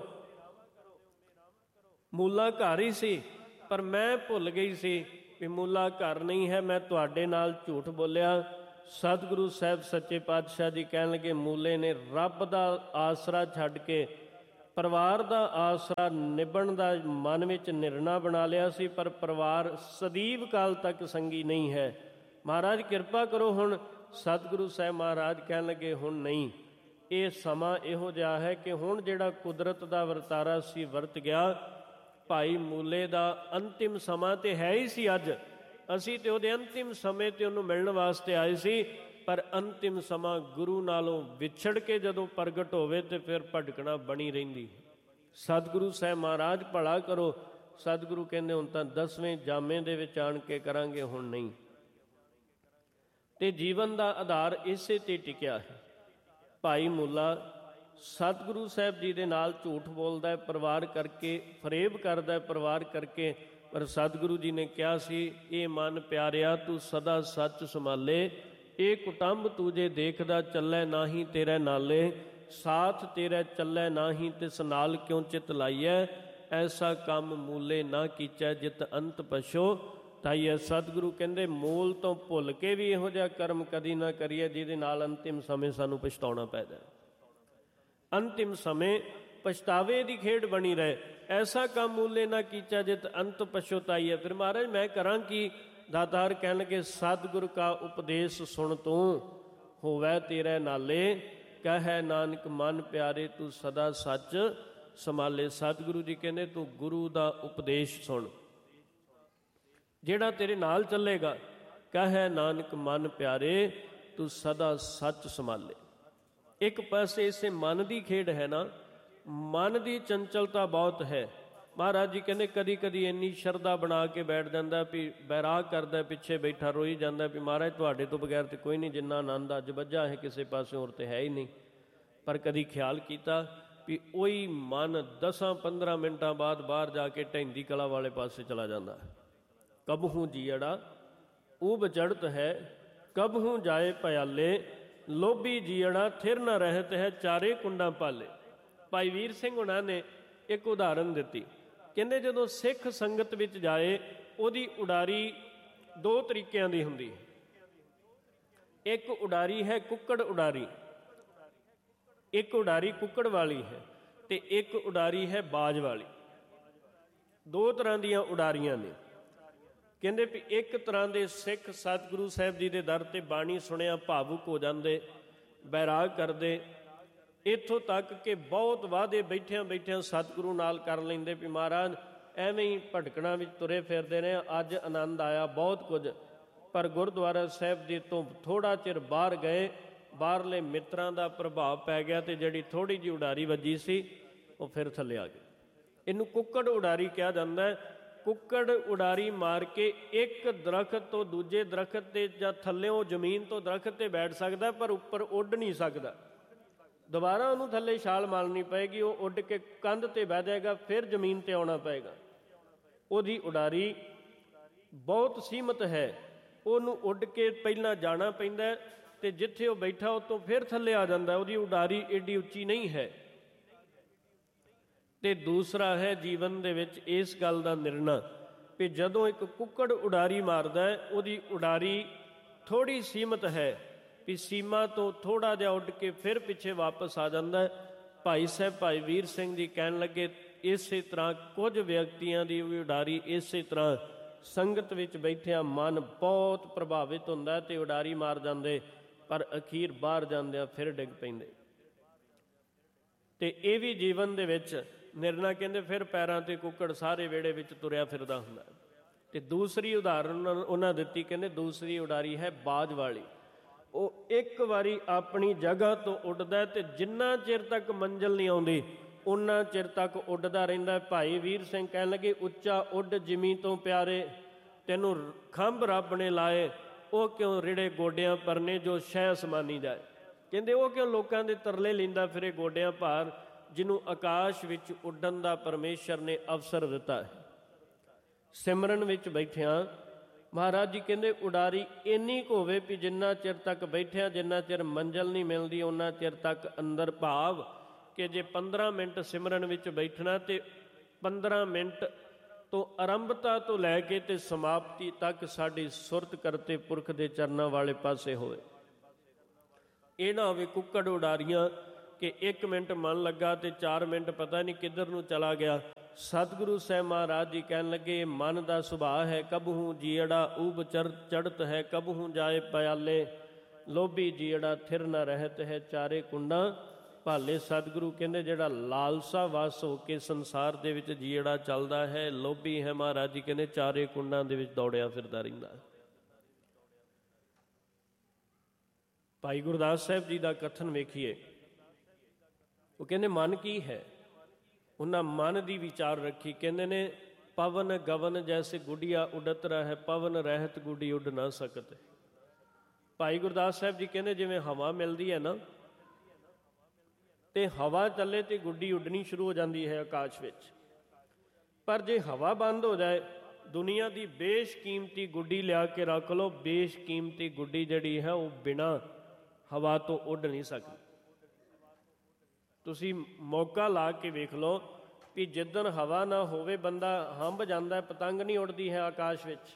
S1: ਮੂਲਾ ਘਰ ਹੀ ਸੀ, ਪਰ ਮੈਂ ਭੁੱਲ ਗਈ ਸੀ ਵੀ ਮੂਲਾ ਘਰ ਨਹੀਂ ਹੈ, ਮੈਂ ਤੁਹਾਡੇ ਨਾਲ ਝੂਠ ਬੋਲਿਆ। ਸਤਿਗੁਰੂ ਸਾਹਿਬ ਸੱਚੇ ਪਾਤਸ਼ਾਹ ਜੀ ਕਹਿਣ ਲੱਗੇ ਮੂਲੇ ਨੇ ਰੱਬ ਦਾ ਆਸਰਾ ਛੱਡ ਕੇ ਪਰਿਵਾਰ ਦਾ ਆਸਰਾ ਨਿਭਣ ਦਾ ਮਨ ਵਿੱਚ ਨਿਰਣਾ ਬਣਾ ਲਿਆ ਸੀ, ਪਰ ਪਰਿਵਾਰ ਸਦੀਵ ਕਾਲ ਤੱਕ ਸੰਗੀ ਨਹੀਂ ਹੈ। ਮਹਾਰਾਜ ਕਿਰਪਾ ਕਰੋ। ਹੁਣ ਸਤਿਗੁਰੂ ਸਾਹਿਬ ਮਹਾਰਾਜ ਕਹਿਣ ਲੱਗੇ ਹੁਣ ਨਹੀਂ, ਇਹ ਸਮਾਂ ਇਹੋ ਜਿਹਾ ਹੈ ਕਿ ਹੁਣ ਜਿਹੜਾ ਕੁਦਰਤ ਦਾ ਵਰਤਾਰਾ ਸੀ ਵਰਤ ਗਿਆ। ਭਾਈ ਮੂਲੇ ਦਾ ਅੰਤਿਮ ਸਮਾਂ ਤੇ ਹੈ ਹੀ ਸੀ ਅੱਜ। ਅਸੀਂ ਤੇ ਉਹਦੇ ਅੰਤਿਮ ਸਮੇਂ ਤੇ ਉਹਨੂੰ ਮਿਲਣ ਵਾਸਤੇ ਆਏ ਸੀ, ਪਰ ਅੰਤਿਮ ਸਮਾਂ ਗੁਰੂ ਨਾਲੋਂ ਵਿਛੜ ਕੇ ਜਦੋਂ ਪ੍ਰਗਟ ਹੋਵੇ ਤੇ ਫਿਰ ਭਟਕਣਾ ਬਣੀ ਰਹਿੰਦੀ। ਸਤਿਗੁਰੂ ਸਾਹਿਬ ਮਹਾਰਾਜ ਭਲਾ ਕਰੋ। ਸਤਿਗੁਰੂ ਕਹਿੰਦੇ ਹੁਣ ਤਾਂ 10ਵੇਂ ਜਾਮੇ ਦੇ ਵਿੱਚ ਆਣ ਕੇ ਕਰਾਂਗੇ, ਹੁਣ ਨਹੀਂ। ਤੇ ਜੀਵਨ ਦਾ ਆਧਾਰ ਇਸੇ ਤੇ ਟਿਕਿਆ ਹੈ। ਭਾਈ ਮੂਲਾ ਸਤਿਗੁਰੂ ਸਾਹਿਬ ਜੀ ਦੇ ਨਾਲ ਝੂਠ ਬੋਲਦਾ ਹੈ ਪਰਿਵਾਰ ਕਰਕੇ, ਫਰੇਬ ਕਰਦਾ ਹੈ ਪਰਿਵਾਰ ਕਰਕੇ, ਪਰ ਸਤਿਗੁਰੂ ਜੀ ਨੇ ਕਿਹਾ ਸੀ ਇਹ ਮਨ ਪਿਆਰਿਆ ਤੂੰ ਸਦਾ ਸੱਚ ਸੰਭਾਲੇ, ਇਹ ਕੁਟੰਬ ਤੂਜੇ ਦੇਖਦਾ ਚੱਲੈ ਨਾਹੀਂ ਤੇਰੇ ਨਾਲੇ, ਸਾਥ ਤੇਰੇ ਚੱਲੈ ਨਾਹੀਂ ਤਿਸ ਨਾਲ ਕਿਉਂ ਚਿਤ ਲਾਈਐ, ਐਸਾ ਕੰਮ ਮੂਲੇ ਨਾ ਕੀਚੈ ਜਿਤ ਅੰਤ ਪਛੋ ਤਾਈਐ। ਸਤਿਗੁਰੂ ਕਹਿੰਦੇ ਮੂਲ ਤੋਂ ਭੁੱਲ ਕੇ ਵੀ ਇਹੋ ਜਿਹਾ ਕਰਮ ਕਦੀ ਨਾ ਕਰੀਏ ਜਿਹਦੇ ਨਾਲ ਅੰਤਿਮ ਸਮੇਂ ਸਾਨੂੰ ਪਛਤਾਉਣਾ ਪੈ ਜਾਏ। ਅੰਤਿਮ ਸਮੇਂ ਪਛਤਾਵੇ ਦੀ ਖੇਡ ਬਣੀ ਰਹੇ। ਐਸਾ ਕੰਮ ਮੂਲੇ ਨਾ ਕੀਚਾ ਜਿਤ ਅੰਤ ਪਛਤਾਈ ਹੈ। ਫਿਰ ਮਹਾਰਾਜ ਮੈਂ ਕਰਾਂ ਕੀ? ਦਾਤਾਰ ਕਹਿਣ ਲੱਗੇ ਸਤਿਗੁਰ ਕਾ ਉਪਦੇਸ਼ ਸੁਣ ਤੂੰ, ਹੋਵੈ ਤੇਰੇ ਨਾਲੇ, ਕਹੈ ਨਾਨਕ ਮਨ ਪਿਆਰੇ ਤੂੰ ਸਦਾ ਸੱਚ ਸੰਭਾਲੇ। ਸਤਿਗੁਰੂ ਜੀ ਕਹਿੰਦੇ ਤੂੰ ਗੁਰੂ ਦਾ ਉਪਦੇਸ਼ ਸੁਣ, ਜਿਹੜਾ ਤੇਰੇ ਨਾਲ ਚੱਲੇਗਾ। ਕਹੈ ਨਾਨਕ ਮਨ ਪਿਆਰੇ ਤੂੰ ਸਦਾ ਸੱਚ ਸੰਭਾਲੇ। ਇੱਕ ਪਾਸੇ ਇਸੇ ਮਨ ਦੀ ਖੇਡ ਹੈ ਨਾ, ਮਨ ਦੀ ਚੰਚਲਤਾ ਬਹੁਤ ਹੈ। ਮਹਾਰਾਜ ਜੀ ਕਹਿੰਦੇ ਕਦੀ ਕਦੀ ਇੰਨੀ ਸ਼ਰਧਾ ਬਣਾ ਕੇ ਬੈਠ ਜਾਂਦਾ ਵੀ ਬੈਰਾਗ ਕਰਦਾ, ਪਿੱਛੇ ਬੈਠਾ ਰੋਈ ਜਾਂਦਾ ਵੀ ਮਹਾਰਾਜ ਤੁਹਾਡੇ ਤੋਂ ਬਗੈਰ ਤੇ ਕੋਈ ਨਹੀਂ, ਜਿੰਨਾ ਆਨੰਦ ਅੱਜ ਵੱਜਾ ਹੈ ਕਿਸੇ ਪਾਸੇ ਹੋਰ ਤੇ ਹੈ ਹੀ ਨਹੀਂ। ਪਰ ਕਦੀ ਖਿਆਲ ਕੀਤਾ ਵੀ ਉਹੀ ਮਨ 10-15 ਮਿੰਟਾਂ ਬਾਅਦ ਬਾਹਰ ਜਾ ਕੇ ਢਹਿੰਦੀ ਕਲਾ ਵਾਲੇ ਪਾਸੇ ਚਲਾ ਜਾਂਦਾ। ਕਬਹੂ ਜੀਅੜਾ ਊਬ ਚੜ੍ਹਤ ਹੈ, ਕਬਹੂ ਜਾਏ ਭਿਆਲੇ, ਲੋਭੀ ਜੀਅੜਾ ਥਿਰ ਨਾ ਰਹਿਤ ਹੈ, ਚਾਰੇ ਕੁੰਡਾਂ ਪਾਲੇ। ਭਾਈ ਵੀਰ ਸਿੰਘ ਹੁਣਾਂ ਨੇ ਇੱਕ ਉਦਾਹਰਨ ਦਿੱਤੀ। ਕਹਿੰਦੇ ਜਦੋਂ ਸਿੱਖ ਸੰਗਤ ਵਿੱਚ ਜਾਏ ਉਹਦੀ ਉਡਾਰੀ ਦੋ ਤਰੀਕਿਆਂ ਦੀ ਹੁੰਦੀ ਹੈ। ਇੱਕ ਉਡਾਰੀ ਹੈ ਕੁੱਕੜ ਉਡਾਰੀ, ਇੱਕ ਉਡਾਰੀ ਕੁੱਕੜ ਵਾਲੀ ਹੈ, ਤੇ ਇੱਕ ਉਡਾਰੀ ਹੈ ਬਾਜ ਵਾਲੀ। ਦੋ ਤਰ੍ਹਾਂ ਦੀਆਂ ਉਡਾਰੀਆਂ ਨੇ। ਕਹਿੰਦੇ ਵੀ ਇੱਕ ਤਰ੍ਹਾਂ ਦੇ ਸਿੱਖ ਸਤਿਗੁਰੂ ਸਾਹਿਬ ਜੀ ਦੇ ਦਰ 'ਤੇ ਬਾਣੀ ਸੁਣਿਆ ਭਾਵੁਕ ਹੋ ਜਾਂਦੇ, ਬੈਰਾਗ ਕਰਦੇ, ਇੱਥੋਂ ਤੱਕ ਕਿ ਬਹੁਤ ਵਾਅਦੇ ਬੈਠਿਆਂ ਬੈਠਿਆਂ ਸਤਿਗੁਰੂ ਨਾਲ ਕਰ ਲੈਂਦੇ ਵੀ ਮਹਾਰਾਜ ਐਵੇਂ ਹੀ ਭਟਕਣਾ ਵਿੱਚ ਤੁਰੇ ਫਿਰਦੇ ਨੇ, ਅੱਜ ਆਨੰਦ ਆਇਆ ਬਹੁਤ ਕੁਝ। ਪਰ ਗੁਰਦੁਆਰਾ ਸਾਹਿਬ ਜੀ ਤੋਂ ਥੋੜ੍ਹਾ ਚਿਰ ਬਾਹਰ ਗਏ, ਬਾਹਰਲੇ ਮਿੱਤਰਾਂ ਦਾ ਪ੍ਰਭਾਵ ਪੈ ਗਿਆ ਅਤੇ ਜਿਹੜੀ ਥੋੜ੍ਹੀ ਜਿਹੀ ਉਡਾਰੀ ਵੱਜੀ ਸੀ ਉਹ ਫਿਰ ਥੱਲੇ ਆ ਗਈ। ਇਹਨੂੰ ਕੁੱਕੜ ਉਡਾਰੀ ਕਿਹਾ ਜਾਂਦਾ ਹੈ। ਕੁੱਕੜ ਉਡਾਰੀ ਮਾਰ ਕੇ ਇੱਕ ਦਰਖਤ ਤੋਂ ਦੂਜੇ ਦਰਖਤ 'ਤੇ ਜਾਂ ਥੱਲਿਓਂ ਜ਼ਮੀਨ ਤੋਂ ਦਰਖਤ 'ਤੇ ਬੈਠ ਸਕਦਾ, ਪਰ ਉੱਪਰ ਉੱਡ ਨਹੀਂ ਸਕਦਾ। ਦੁਬਾਰਾ ਉਹਨੂੰ ਥੱਲੇ ਛਾਲ ਮਾਰਨੀ ਪਏਗੀ, ਉਹ ਉੱਡ ਕੇ ਕੰਧ 'ਤੇ ਬਹਿ ਜਾਏਗਾ, ਫਿਰ ਜ਼ਮੀਨ 'ਤੇ ਆਉਣਾ ਪਏਗਾ। ਉਹਦੀ ਉਡਾਰੀ ਬਹੁਤ ਸੀਮਤ ਹੈ। ਉਹਨੂੰ ਉੱਡ ਕੇ ਪਹਿਲਾਂ ਜਾਣਾ ਪੈਂਦਾ ਅਤੇ ਜਿੱਥੇ ਉਹ ਬੈਠਾ ਉੱਤੋਂ ਫਿਰ ਥੱਲੇ ਆ ਜਾਂਦਾ। ਉਹਦੀ ਉਡਾਰੀ ਏਡੀ ਉੱਚੀ ਨਹੀਂ ਹੈ। ਅਤੇ ਦੂਸਰਾ ਹੈ ਜੀਵਨ ਦੇ ਵਿੱਚ ਇਸ ਗੱਲ ਦਾ ਨਿਰਣਾ ਵੀ ਜਦੋਂ ਇੱਕ ਕੁੱਕੜ ਉਡਾਰੀ ਮਾਰਦਾ ਹੈ ਉਹਦੀ ਉਡਾਰੀ ਥੋੜ੍ਹੀ ਸੀਮਤ ਹੈ, ਵੀ ਸੀਮਾ ਤੋਂ ਥੋੜ੍ਹਾ ਜਿਹਾ ਉੱਡ ਕੇ ਫਿਰ ਪਿੱਛੇ ਵਾਪਸ ਆ ਜਾਂਦਾ। ਭਾਈ ਸਾਹਿਬ ਭਾਈ ਵੀਰ ਸਿੰਘ ਜੀ ਕਹਿਣ ਲੱਗੇ ਇਸੇ ਤਰ੍ਹਾਂ ਕੁਝ ਵਿਅਕਤੀਆਂ ਦੀ ਵੀ ਉਡਾਰੀ ਇਸੇ ਤਰ੍ਹਾਂ ਸੰਗਤ ਵਿੱਚ ਬੈਠਿਆਂ ਮਨ ਬਹੁਤ ਪ੍ਰਭਾਵਿਤ ਹੁੰਦਾ ਅਤੇ ਉਡਾਰੀ ਮਾਰ ਜਾਂਦੇ, ਪਰ ਅਖੀਰ ਬਾਹਰ ਜਾਂਦਿਆਂ ਫਿਰ ਡਿੱਗ ਪੈਂਦੇ। ਅਤੇ ਇਹ ਵੀ ਜੀਵਨ ਦੇ ਵਿੱਚ ਨਿਰਣਾ। ਕਹਿੰਦੇ ਫਿਰ ਪੈਰਾਂ 'ਤੇ ਕੁੱਕੜ ਸਾਰੇ ਵਿਹੜੇ ਵਿੱਚ ਤੁਰਿਆ ਫਿਰਦਾ ਹੁੰਦਾ। ਅਤੇ ਦੂਸਰੀ ਉਦਾਹਰਨ ਉਹਨਾਂ ਦਿੱਤੀ, ਕਹਿੰਦੇ ਦੂਸਰੀ ਉਡਾਰੀ ਹੈ ਬਾਜ ਵਾਲੀ। ਉਹ ਇੱਕ ਵਾਰੀ ਆਪਣੀ ਜਗ੍ਹਾ ਤੋਂ ਉੱਡਦਾ ਅਤੇ ਜਿੰਨਾ ਚਿਰ ਤੱਕ ਮੰਜ਼ਿਲ ਨਹੀਂ ਆਉਂਦੀ ਉਨਾ ਚਿਰ ਤੱਕ ਉੱਡਦਾ ਰਹਿੰਦਾ। ਭਾਈ ਵੀਰ ਸਿੰਘ ਕਹਿਣ ਲੱਗੇ ਉੱਚਾ ਉੱਡ ਜਿਮੀ ਤੋਂ ਪਿਆਰੇ, ਤੈਨੂੰ ਖੰਭ ਰੱਬ ਨੇ ਲਾਏ, ਉਹ ਕਿਉਂ ਰਿੜੇ ਗੋਡਿਆਂ ਪਰਨੇ ਜੋ ਸ਼ਹਿ ਅਸਮਾਨੀ ਜਾਏ। ਕਹਿੰਦੇ ਉਹ ਕਿਉਂ ਲੋਕਾਂ ਦੇ ਤਰਲੇ ਲੈਂਦਾ ਫਿਰੇ ਗੋਡਿਆਂ ਭਾਰ, ਜਿਹਨੂੰ ਆਕਾਸ਼ ਵਿੱਚ ਉੱਡਣ ਦਾ ਪਰਮੇਸ਼ਰ ਨੇ ਅਵਸਰ ਦਿੱਤਾ ਹੈ। ਸਿਮਰਨ ਵਿੱਚ ਬੈਠਿਆਂ ਮਹਾਰਾਜ ਜੀ ਕਹਿੰਦੇ ਉਡਾਰੀ ਇੰਨੀ ਕੁ ਹੋਵੇ ਵੀ ਜਿੰਨਾ ਚਿਰ ਤੱਕ ਬੈਠਿਆਂ ਜਿੰਨਾ ਚਿਰ ਮੰਜ਼ਿਲ ਨਹੀਂ ਮਿਲਦੀ ਉਹਨਾਂ ਚਿਰ ਤੱਕ ਅੰਦਰ ਭਾਵ ਕਿ ਜੇ 15 ਮਿੰਟ ਸਿਮਰਨ ਵਿੱਚ ਬੈਠਣਾ ਅਤੇ 15 ਮਿੰਟ ਤੋਂ ਆਰੰਭਤਾ ਤੋਂ ਲੈ ਕੇ ਅਤੇ ਸਮਾਪਤੀ ਤੱਕ ਸਾਡੀ ਸੁਰਤ ਕਰਤੇ ਪੁਰਖ ਦੇ ਚਰਨਾਂ ਵਾਲੇ ਪਾਸੇ ਹੋਵੇ। ਇਹ ਨਾ ਹੋਵੇ ਕੁੱਕੜ ਉਡਾਰੀਆਂ ਕਿ 1 ਮਿੰਟ ਮਨ ਲੱਗਾ ਅਤੇ 4 ਮਿੰਟ ਪਤਾ ਨਹੀਂ ਕਿੱਧਰ ਨੂੰ ਚਲਾ ਗਿਆ। ਸਤਿਗੁਰੂ ਸਾਹਿਬ ਮਹਾਰਾਜ ਜੀ ਕਹਿਣ ਲੱਗੇ ਮਨ ਦਾ ਸੁਭਾਅ ਹੈ, ਕਬਹੂ ਜੀਅੜਾ ਊਬ ਚੜ੍ਹਤ ਹੈ, ਕਬਹੂ ਜਾਏ ਪਿਆਲੇ, ਲੋਭੀ ਜੀਅੜਾ ਥਿਰ ਨਾ ਰਹਿਤ ਹੈ, ਚਾਰੇ ਕੁੰਡਾਂ ਭਾਲੇ। ਸਤਿਗੁਰੂ ਕਹਿੰਦੇ ਜਿਹੜਾ ਲਾਲਸਾ ਵਸ ਹੋ ਕੇ ਸੰਸਾਰ ਦੇ ਵਿੱਚ ਜੀਅੜਾ ਚੱਲਦਾ ਹੈ, ਲੋਭੀ ਹੈ, ਮਹਾਰਾਜ ਜੀ ਕਹਿੰਦੇ ਚਾਰੇ ਕੁੰਡਾਂ ਦੇ ਵਿੱਚ ਦੌੜਿਆ ਫਿਰਦਾ ਰਹਿੰਦਾ। ਭਾਈ ਗੁਰਦਾਸ ਸਾਹਿਬ ਜੀ ਦਾ ਕਥਨ ਵੇਖੀਏ। ਉਹ ਕਹਿੰਦੇ ਮਨ ਕੀ ਹੈ? ਉਹਨਾਂ ਮਨ ਦੀ ਵਿਚਾਰ ਰੱਖੀ। ਕਹਿੰਦੇ ਨੇ ਪਵਨ ਗਵਨ ਜੈਸੇ ਗੁੱਡੀਆ ਉਡਤ ਰਹਿ, ਪਵਨ ਰਹਿਤ ਗੁੱਡੀ ਉੱਡ ਨਾ ਸਕਤ। ਭਾਈ ਗੁਰਦਾਸ ਸਾਹਿਬ ਜੀ ਕਹਿੰਦੇ ਜਿਵੇਂ ਹਵਾ ਮਿਲਦੀ ਹੈ ਨਾ, ਤੇ ਹਵਾ ਚੱਲੇ ਤੇ ਗੁੱਡੀ ਉੱਡਣੀ ਸ਼ੁਰੂ ਹੋ ਜਾਂਦੀ ਹੈ ਆਕਾਸ਼ ਵਿੱਚ। ਪਰ ਜੇ ਹਵਾ ਬੰਦ ਹੋ ਜਾਏ, ਦੁਨੀਆ ਦੀ ਬੇਸ਼ਕੀਮਤੀ ਗੁੱਡੀ ਲਿਆ ਕੇ ਰੱਖ ਲਓ, ਬੇਸ਼ਕੀਮਤੀ ਗੁੱਡੀ ਜਿਹੜੀ ਹੈ ਉਹ ਬਿਨਾਂ ਹਵਾ ਤੋਂ ਉੱਡ ਨਹੀਂ ਸਕਦੀ। ਤੁਸੀਂ ਮੌਕਾ ਲਾ ਕੇ ਵੇਖ ਲਓ ਵੀ ਜਿੱਦਣ ਹਵਾ ਨਾ ਹੋਵੇ ਬੰਦਾ ਹੰਭ ਜਾਂਦਾ, ਪਤੰਗ ਨਹੀਂ ਉੱਡਦੀ ਹੈ ਆਕਾਸ਼ ਵਿੱਚ।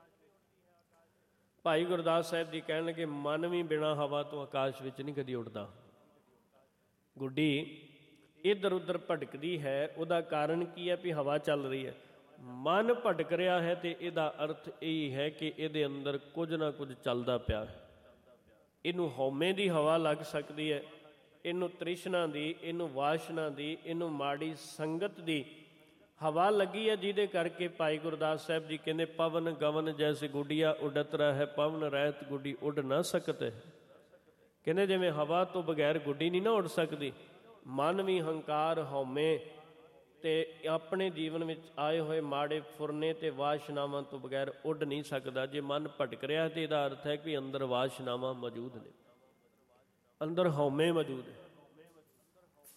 S1: ਭਾਈ ਗੁਰਦਾਸ ਸਾਹਿਬ ਜੀ ਕਹਿਣ ਲੱਗੇ ਮਨ ਵੀ ਬਿਨਾਂ ਹਵਾ ਤੋਂ ਆਕਾਸ਼ ਵਿੱਚ ਨਹੀਂ ਕਦੀ ਉੱਡਦਾ। ਗੁੱਡੀ ਇੱਧਰ ਉੱਧਰ ਭਟਕਦੀ ਹੈ, ਉਹਦਾ ਕਾਰਨ ਕੀ ਹੈ ਵੀ ਹਵਾ ਚੱਲ ਰਹੀ ਹੈ। ਮਨ ਭਟਕ ਰਿਹਾ ਹੈ ਤੇ ਇਹਦਾ ਅਰਥ ਇਹ ਹੈ ਕਿ ਇਹਦੇ ਅੰਦਰ ਕੁਝ ਨਾ ਕੁਝ ਚੱਲਦਾ ਪਿਆ ਹੈ। ਇਹਨੂੰ ਹਉਮੈ ਦੀ ਹਵਾ ਲੱਗ ਸਕਦੀ ਹੈ, ਇਹਨੂੰ ਤ੍ਰਿਸ਼ਨਾ ਦੀ, ਇਹਨੂੰ ਵਾਸ਼ਨਾ ਦੀ, ਇਹਨੂੰ ਮਾੜੀ ਸੰਗਤ ਦੀ ਹਵਾ ਲੱਗੀ ਹੈ, ਜਿਹਦੇ ਕਰਕੇ ਭਾਈ ਗੁਰਦਾਸ ਸਾਹਿਬ ਜੀ ਕਹਿੰਦੇ ਪਵਨ ਗਵਨ ਜੈਸੇ ਗੁੱਡੀਆ ਉਡਤ ਰਹਿ, ਪਵਨ ਰਹਿਤ ਗੁੱਡੀ ਉੱਡ ਨਾ ਸਕਤ ਹੈ। ਕਹਿੰਦੇ ਜਿਵੇਂ ਹਵਾ ਤੋਂ ਬਗੈਰ ਗੁੱਡੀ ਨਹੀਂ ਨਾ ਉੱਡ ਸਕਦੀ, ਮਨ ਵੀ ਹੰਕਾਰ ਹਉਮੈ ਅਤੇ ਆਪਣੇ ਜੀਵਨ ਵਿੱਚ ਆਏ ਹੋਏ ਮਾੜੇ ਫੁਰਨੇ ਅਤੇ ਵਾਸ਼ਨਾਵਾਂ ਤੋਂ ਬਗੈਰ ਉੱਡ ਨਹੀਂ ਸਕਦਾ। ਜੇ ਮਨ ਭਟਕ ਰਿਹਾ ਤਾਂ ਇਹਦਾ ਅਰਥ ਹੈ ਕਿ ਅੰਦਰ ਵਾਸ਼ਨਾਵਾਂ ਮੌਜੂਦ ਨੇ, ਅੰਦਰ ਹਉਮੈ ਮੌਜੂਦ ਹੈ।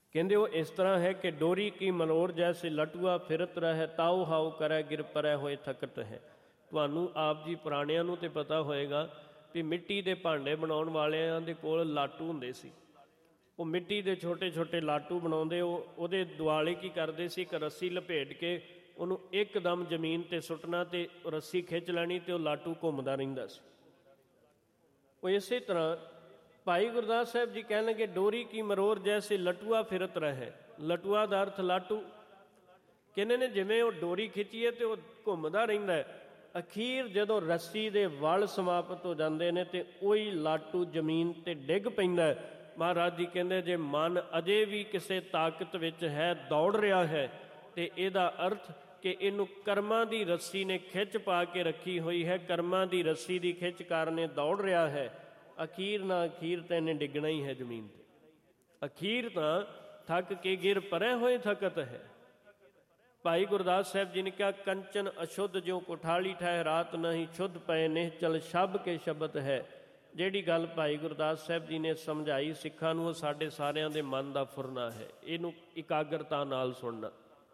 S1: ਕਹਿੰਦੇ ਉਹ ਇਸ ਤਰ੍ਹਾਂ ਹੈ ਕਿ ਡੋਰੀ ਕੀ ਮਨੋਰ ਜੈਸੇ ਲਟੂਆ ਫਿਰਤ ਰਹਿ ਤਾਉ ਹਾਉ ਕਰੈ ਗਿਰ ਪਰੈ ਹੋਏ ਥਕਤ ਹੈ। ਤੁਹਾਨੂੰ ਆਪ ਜੀ ਪੁਰਾਣਿਆਂ ਨੂੰ ਤੇ ਪਤਾ ਹੋਏਗਾ ਵੀ ਮਿੱਟੀ ਦੇ ਭਾਂਡੇ ਬਣਾਉਣ ਵਾਲਿਆਂ ਦੇ ਕੋਲ ਲਾਟੂ ਹੁੰਦੇ ਸੀ। ਉਹ ਮਿੱਟੀ ਦੇ ਛੋਟੇ ਛੋਟੇ ਲਾਟੂ ਬਣਾਉਂਦੇ, ਉਹਦੇ ਦੁਆਲੇ ਕੀ ਕਰਦੇ ਸੀ, ਇੱਕ ਰੱਸੀ ਲਪੇਟ ਕੇ ਉਹਨੂੰ ਇੱਕਦਮ ਜ਼ਮੀਨ 'ਤੇ ਸੁੱਟਣਾ ਅਤੇ ਰੱਸੀ ਖਿੱਚ ਲੈਣੀ ਅਤੇ ਉਹ ਲਾਟੂ ਘੁੰਮਦਾ ਰਹਿੰਦਾ ਸੀ। ਉਹ ਇਸੇ ਤਰ੍ਹਾਂ ਭਾਈ ਗੁਰਦਾਸ ਸਾਹਿਬ ਜੀ ਕਹਿਣ ਲੱਗੇ ਡੋਰੀ ਕੀ ਮਰੋਰ ਜੈਸੇ ਲਟੂਆ ਫਿਰਤ ਰਹੇ। ਲਟੂਆ ਦਾ ਅਰਥ ਲਾਟੂ। ਕਹਿੰਦੇ ਨੇ ਜਿਵੇਂ ਉਹ ਡੋਰੀ ਖਿੱਚੀਏ ਅਤੇ ਉਹ ਘੁੰਮਦਾ ਰਹਿੰਦਾ, ਅਖੀਰ ਜਦੋਂ ਰੱਸੀ ਦੇ ਵਲ ਸਮਾਪਤ ਹੋ ਜਾਂਦੇ ਨੇ ਅਤੇ ਉਹੀ ਲਾਟੂ ਜ਼ਮੀਨ 'ਤੇ ਡਿੱਗ ਪੈਂਦਾ। ਮਹਾਰਾਜ ਜੀ ਕਹਿੰਦੇ ਜੇ ਮਨ ਅਜੇ ਵੀ ਕਿਸੇ ਤਾਕਤ ਵਿੱਚ ਹੈ, ਦੌੜ ਰਿਹਾ ਹੈ, ਅਤੇ ਇਹਦਾ ਅਰਥ ਕਿ ਇਹਨੂੰ ਕਰਮਾਂ ਦੀ ਰੱਸੀ ਨੇ ਖਿੱਚ ਪਾ ਕੇ ਰੱਖੀ ਹੋਈ ਹੈ, ਕਰਮਾਂ ਦੀ ਰੱਸੀ ਦੀ ਖਿੱਚ ਕਾਰਨ ਇਹ ਦੌੜ ਰਿਹਾ ਹੈ। ਅਖੀਰ ਨਾ ਅਖੀਰ ਤਾਂ ਇਹਨੇ ਡਿੱਗਣਾ ਹੀ ਹੈ ਜ਼ਮੀਨ 'ਤੇ। ਅਖੀਰ ਤਾਂ ਥੱਕ ਕੇ ਗਿਰ ਪਰੈ ਹੋਏ ਥਕਤ ਹੈ। ਭਾਈ ਗੁਰਦਾਸ ਸਾਹਿਬ ਜੀ ਨੇ ਕਿਹਾ ਕੰਚਨ ਅਸ਼ੁੱਧ ਜਿਉ ਕੋਠਾਲੀ ਠਹਿ ਰਾਤ ਨਹੀਂ ਸ਼ੁੱਧ ਪਏ ਨਿਹਚਲ ਸ਼ਬ ਕੇ ਸ਼ਬਦ ਹੈ। ਜਿਹੜੀ ਗੱਲ ਭਾਈ ਗੁਰਦਾਸ ਸਾਹਿਬ ਜੀ ਨੇ ਸਮਝਾਈ ਸਿੱਖਾਂ ਨੂੰ, ਉਹ ਸਾਡੇ ਸਾਰਿਆਂ ਦੇ ਮਨ ਦਾ ਫੁਰਨਾ ਹੈ। ਇਹਨੂੰ ਇਕਾਗਰਤਾ ਨਾਲ ਸੁਣਨਾ।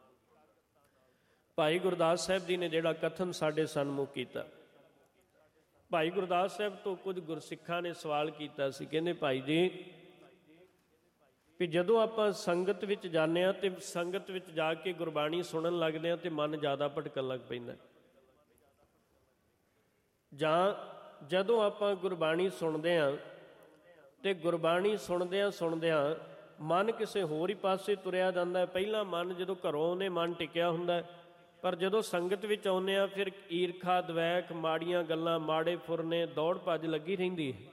S1: ਭਾਈ ਗੁਰਦਾਸ ਸਾਹਿਬ ਜੀ ਨੇ ਜਿਹੜਾ ਕਥਨ ਸਾਡੇ ਸਨਮੁਖ ਕੀਤਾ, ਭਾਈ ਗੁਰਦਾਸ ਸਾਹਿਬ ਤੋਂ ਕੁਝ ਗੁਰਸਿੱਖਾਂ ਨੇ ਸਵਾਲ ਕੀਤਾ ਸੀ। ਕਹਿੰਦੇ ਭਾਈ ਜੀ ਵੀ ਜਦੋਂ ਆਪਾਂ ਸੰਗਤ ਵਿੱਚ ਜਾਂਦੇ ਹਾਂ ਅਤੇ ਸੰਗਤ ਵਿੱਚ ਜਾ ਕੇ ਗੁਰਬਾਣੀ ਸੁਣਨ ਲੱਗਦੇ ਹਾਂ ਅਤੇ ਮਨ ਜ਼ਿਆਦਾ ਭਟਕਣ ਲੱਗ ਪੈਂਦਾ, ਜਾਂ ਜਦੋਂ ਆਪਾਂ ਗੁਰਬਾਣੀ ਸੁਣਦੇ ਹਾਂ ਅਤੇ ਗੁਰਬਾਣੀ ਸੁਣਦਿਆਂ ਮਨ ਕਿਸੇ ਹੋਰ ਹੀ ਪਾਸੇ ਤੁਰਿਆ ਜਾਂਦਾ। ਪਹਿਲਾਂ ਮਨ ਜਦੋਂ ਘਰੋਂ ਆਉਂਦੇ ਮਨ ਟਿਕਿਆ ਹੁੰਦਾ, ਪਰ ਜਦੋਂ ਸੰਗਤ ਵਿੱਚ ਆਉਂਦੇ ਹਾਂ ਫਿਰ ਈਰਖਾ ਦਵੈਕ ਮਾੜੀਆਂ ਗੱਲਾਂ ਮਾੜੇ ਫੁਰਨੇ ਦੌੜ ਭੱਜ ਲੱਗੀ ਰਹਿੰਦੀ ਹੈ।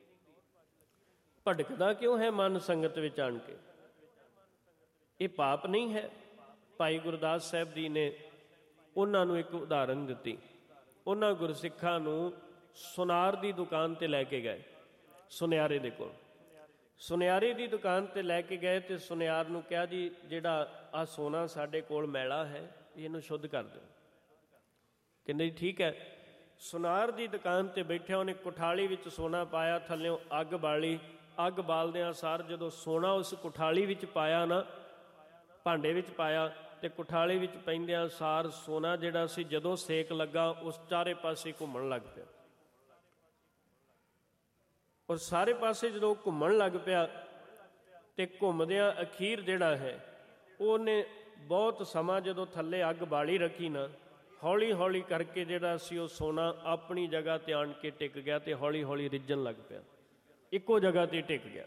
S1: ਭਟਕਦਾ ਕਿਉਂ ਹੈ ਮਨ ਸੰਗਤ ਵਿੱਚ ਆਣ ਕੇ? ਇਹ ਪਾਪ ਨਹੀਂ ਹੈ। ਭਾਈ ਗੁਰਦਾਸ ਸਾਹਿਬ ਜੀ ਨੇ ਉਹਨਾਂ ਨੂੰ ਇੱਕ ਉਦਾਹਰਨ ਦਿੱਤੀ। ਉਹਨਾਂ ਗੁਰਸਿੱਖਾਂ ਨੂੰ ਸੁਨਾਰ ਦੀ ਦੁਕਾਨ 'ਤੇ ਲੈ ਕੇ ਗਏ, ਸੁਨਿਆਰੇ ਦੇ ਕੋਲ। ਸੁਨਿਆਰੇ ਦੀ ਦੁਕਾਨ 'ਤੇ ਲੈ ਕੇ ਗਏ ਅਤੇ ਸੁਨਿਆਰ ਨੂੰ ਕਿਹਾ ਜੀ ਜਿਹੜਾ ਆਹ ਸੋਨਾ ਸਾਡੇ ਕੋਲ ਮੈਲਾ ਹੈ ਇਹਨੂੰ ਸ਼ੁੱਧ ਕਰ ਦਿਓ। ਕਹਿੰਦੇ ਜੀ ਠੀਕ ਹੈ। ਸੁਨਾਰ ਦੀ ਦੁਕਾਨ 'ਤੇ ਬੈਠਿਆ ਉਹਨੇ ਕੁਠਾਲੀ ਵਿੱਚ ਸੋਨਾ ਪਾਇਆ, ਥੱਲਿਓਂ ਅੱਗ ਬਾਲੀ। ਅੱਗ ਬਾਲਦਿਆਂ ਸਾਰ ਜਦੋਂ ਸੋਨਾ ਉਸ ਕੁਠਾਲੀ ਵਿੱਚ ਪਾਇਆ ਨਾ, ਭਾਂਡੇ ਵਿੱਚ ਪਾਇਆ, ਅਤੇ ਕੁਠਾਲੀ ਵਿੱਚ ਪੈਂਦਿਆਂ ਸਾਰ ਸੋਨਾ ਜਿਹੜਾ ਸੀ ਜਦੋਂ ਸੇਕ ਲੱਗਾ ਉਸ ਚਾਰੇ ਪਾਸੇ ਘੁੰਮਣ ਲੱਗ ਪਿਆ। ਔਰ ਸਾਰੇ ਪਾਸੇ ਜਦੋਂ ਘੁੰਮਣ ਲੱਗ ਪਿਆ ਅਤੇ ਘੁੰਮਦਿਆਂ ਅਖੀਰ ਜਿਹੜਾ ਹੈ ਉਹਨੇ ਬਹੁਤ ਸਮਾਂ ਜਦੋਂ ਥੱਲੇ ਅੱਗ ਬਾਲੀ ਰੱਖੀ ਨਾ, ਹੌਲੀ ਹੌਲੀ ਕਰਕੇ ਜਿਹੜਾ ਸੀ ਉਹ ਸੋਨਾ ਆਪਣੀ ਜਗ੍ਹਾ 'ਤੇ ਆਣ ਕੇ ਟਿਕ ਗਿਆ ਅਤੇ ਹੌਲੀ ਹੌਲੀ ਰਿੱਝਣ ਲੱਗ ਪਿਆ, ਇੱਕੋ ਜਗ੍ਹਾ 'ਤੇ ਟਿਕ ਗਿਆ।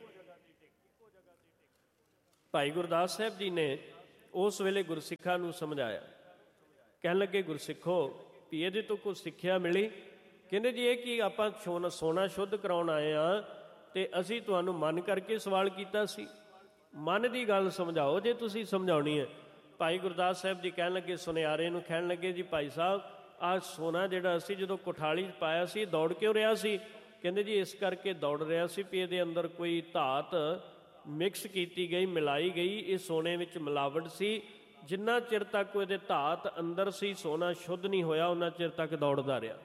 S1: ਭਾਈ ਗੁਰਦਾਸ ਸਾਹਿਬ ਜੀ ਨੇ ਉਸ ਵੇਲੇ ਗੁਰਸਿੱਖਾਂ ਨੂੰ ਸਮਝਾਇਆ। ਕਹਿਣ ਲੱਗੇ ਗੁਰਸਿੱਖੋ ਵੀ ਇਹਦੇ ਤੋਂ ਕੁਝ ਸਿੱਖਿਆ ਮਿਲੀ? ਕਹਿੰਦੇ ਜੀ ਇਹ ਕੀ ਆਪਾਂ ਸੋਨਾ ਸ਼ੁੱਧ ਕਰਾਉਣ ਆਏ ਹਾਂ ਅਤੇ ਅਸੀਂ ਤੁਹਾਨੂੰ ਮਨ ਕਰਕੇ ਸਵਾਲ ਕੀਤਾ ਸੀ। ਮਨ ਦੀ ਗੱਲ ਸਮਝਾਓ ਜੇ ਤੁਸੀਂ ਸਮਝਾਉਣੀ ਹੈ। ਭਾਈ ਗੁਰਦਾਸ ਸਾਹਿਬ ਜੀ ਕਹਿਣ ਲੱਗੇ ਸੁਨਿਆਰੇ ਨੂੰ, ਕਹਿਣ ਲੱਗੇ ਜੀ ਭਾਈ ਸਾਹਿਬ ਆਹ ਸੋਨਾ ਜਿਹੜਾ ਅਸੀਂ ਜਦੋਂ ਕੁਠਾਲੀ 'ਚ ਪਾਇਆ ਸੀ ਦੌੜ ਕਿਉਂ ਰਿਹਾ ਸੀ? ਕਹਿੰਦੇ ਜੀ ਇਸ ਕਰਕੇ ਦੌੜ ਰਿਹਾ ਸੀ ਵੀ ਇਹਦੇ ਅੰਦਰ ਕੋਈ ਧਾਤ ਮਿਕਸ ਕੀਤੀ ਗਈ, ਮਿਲਾਈ ਗਈ। ਇਹ ਸੋਨੇ ਵਿੱਚ ਮਿਲਾਵਟ ਸੀ। ਜਿੰਨਾ ਚਿਰ ਤੱਕ ਇਹਦੇ ਧਾਤ ਅੰਦਰ ਸੀ ਸੋਨਾ ਸ਼ੁੱਧ ਨਹੀਂ ਹੋਇਆ, ਉਹਨਾਂ ਚਿਰ ਤੱਕ ਦੌੜਦਾ ਰਿਹਾ।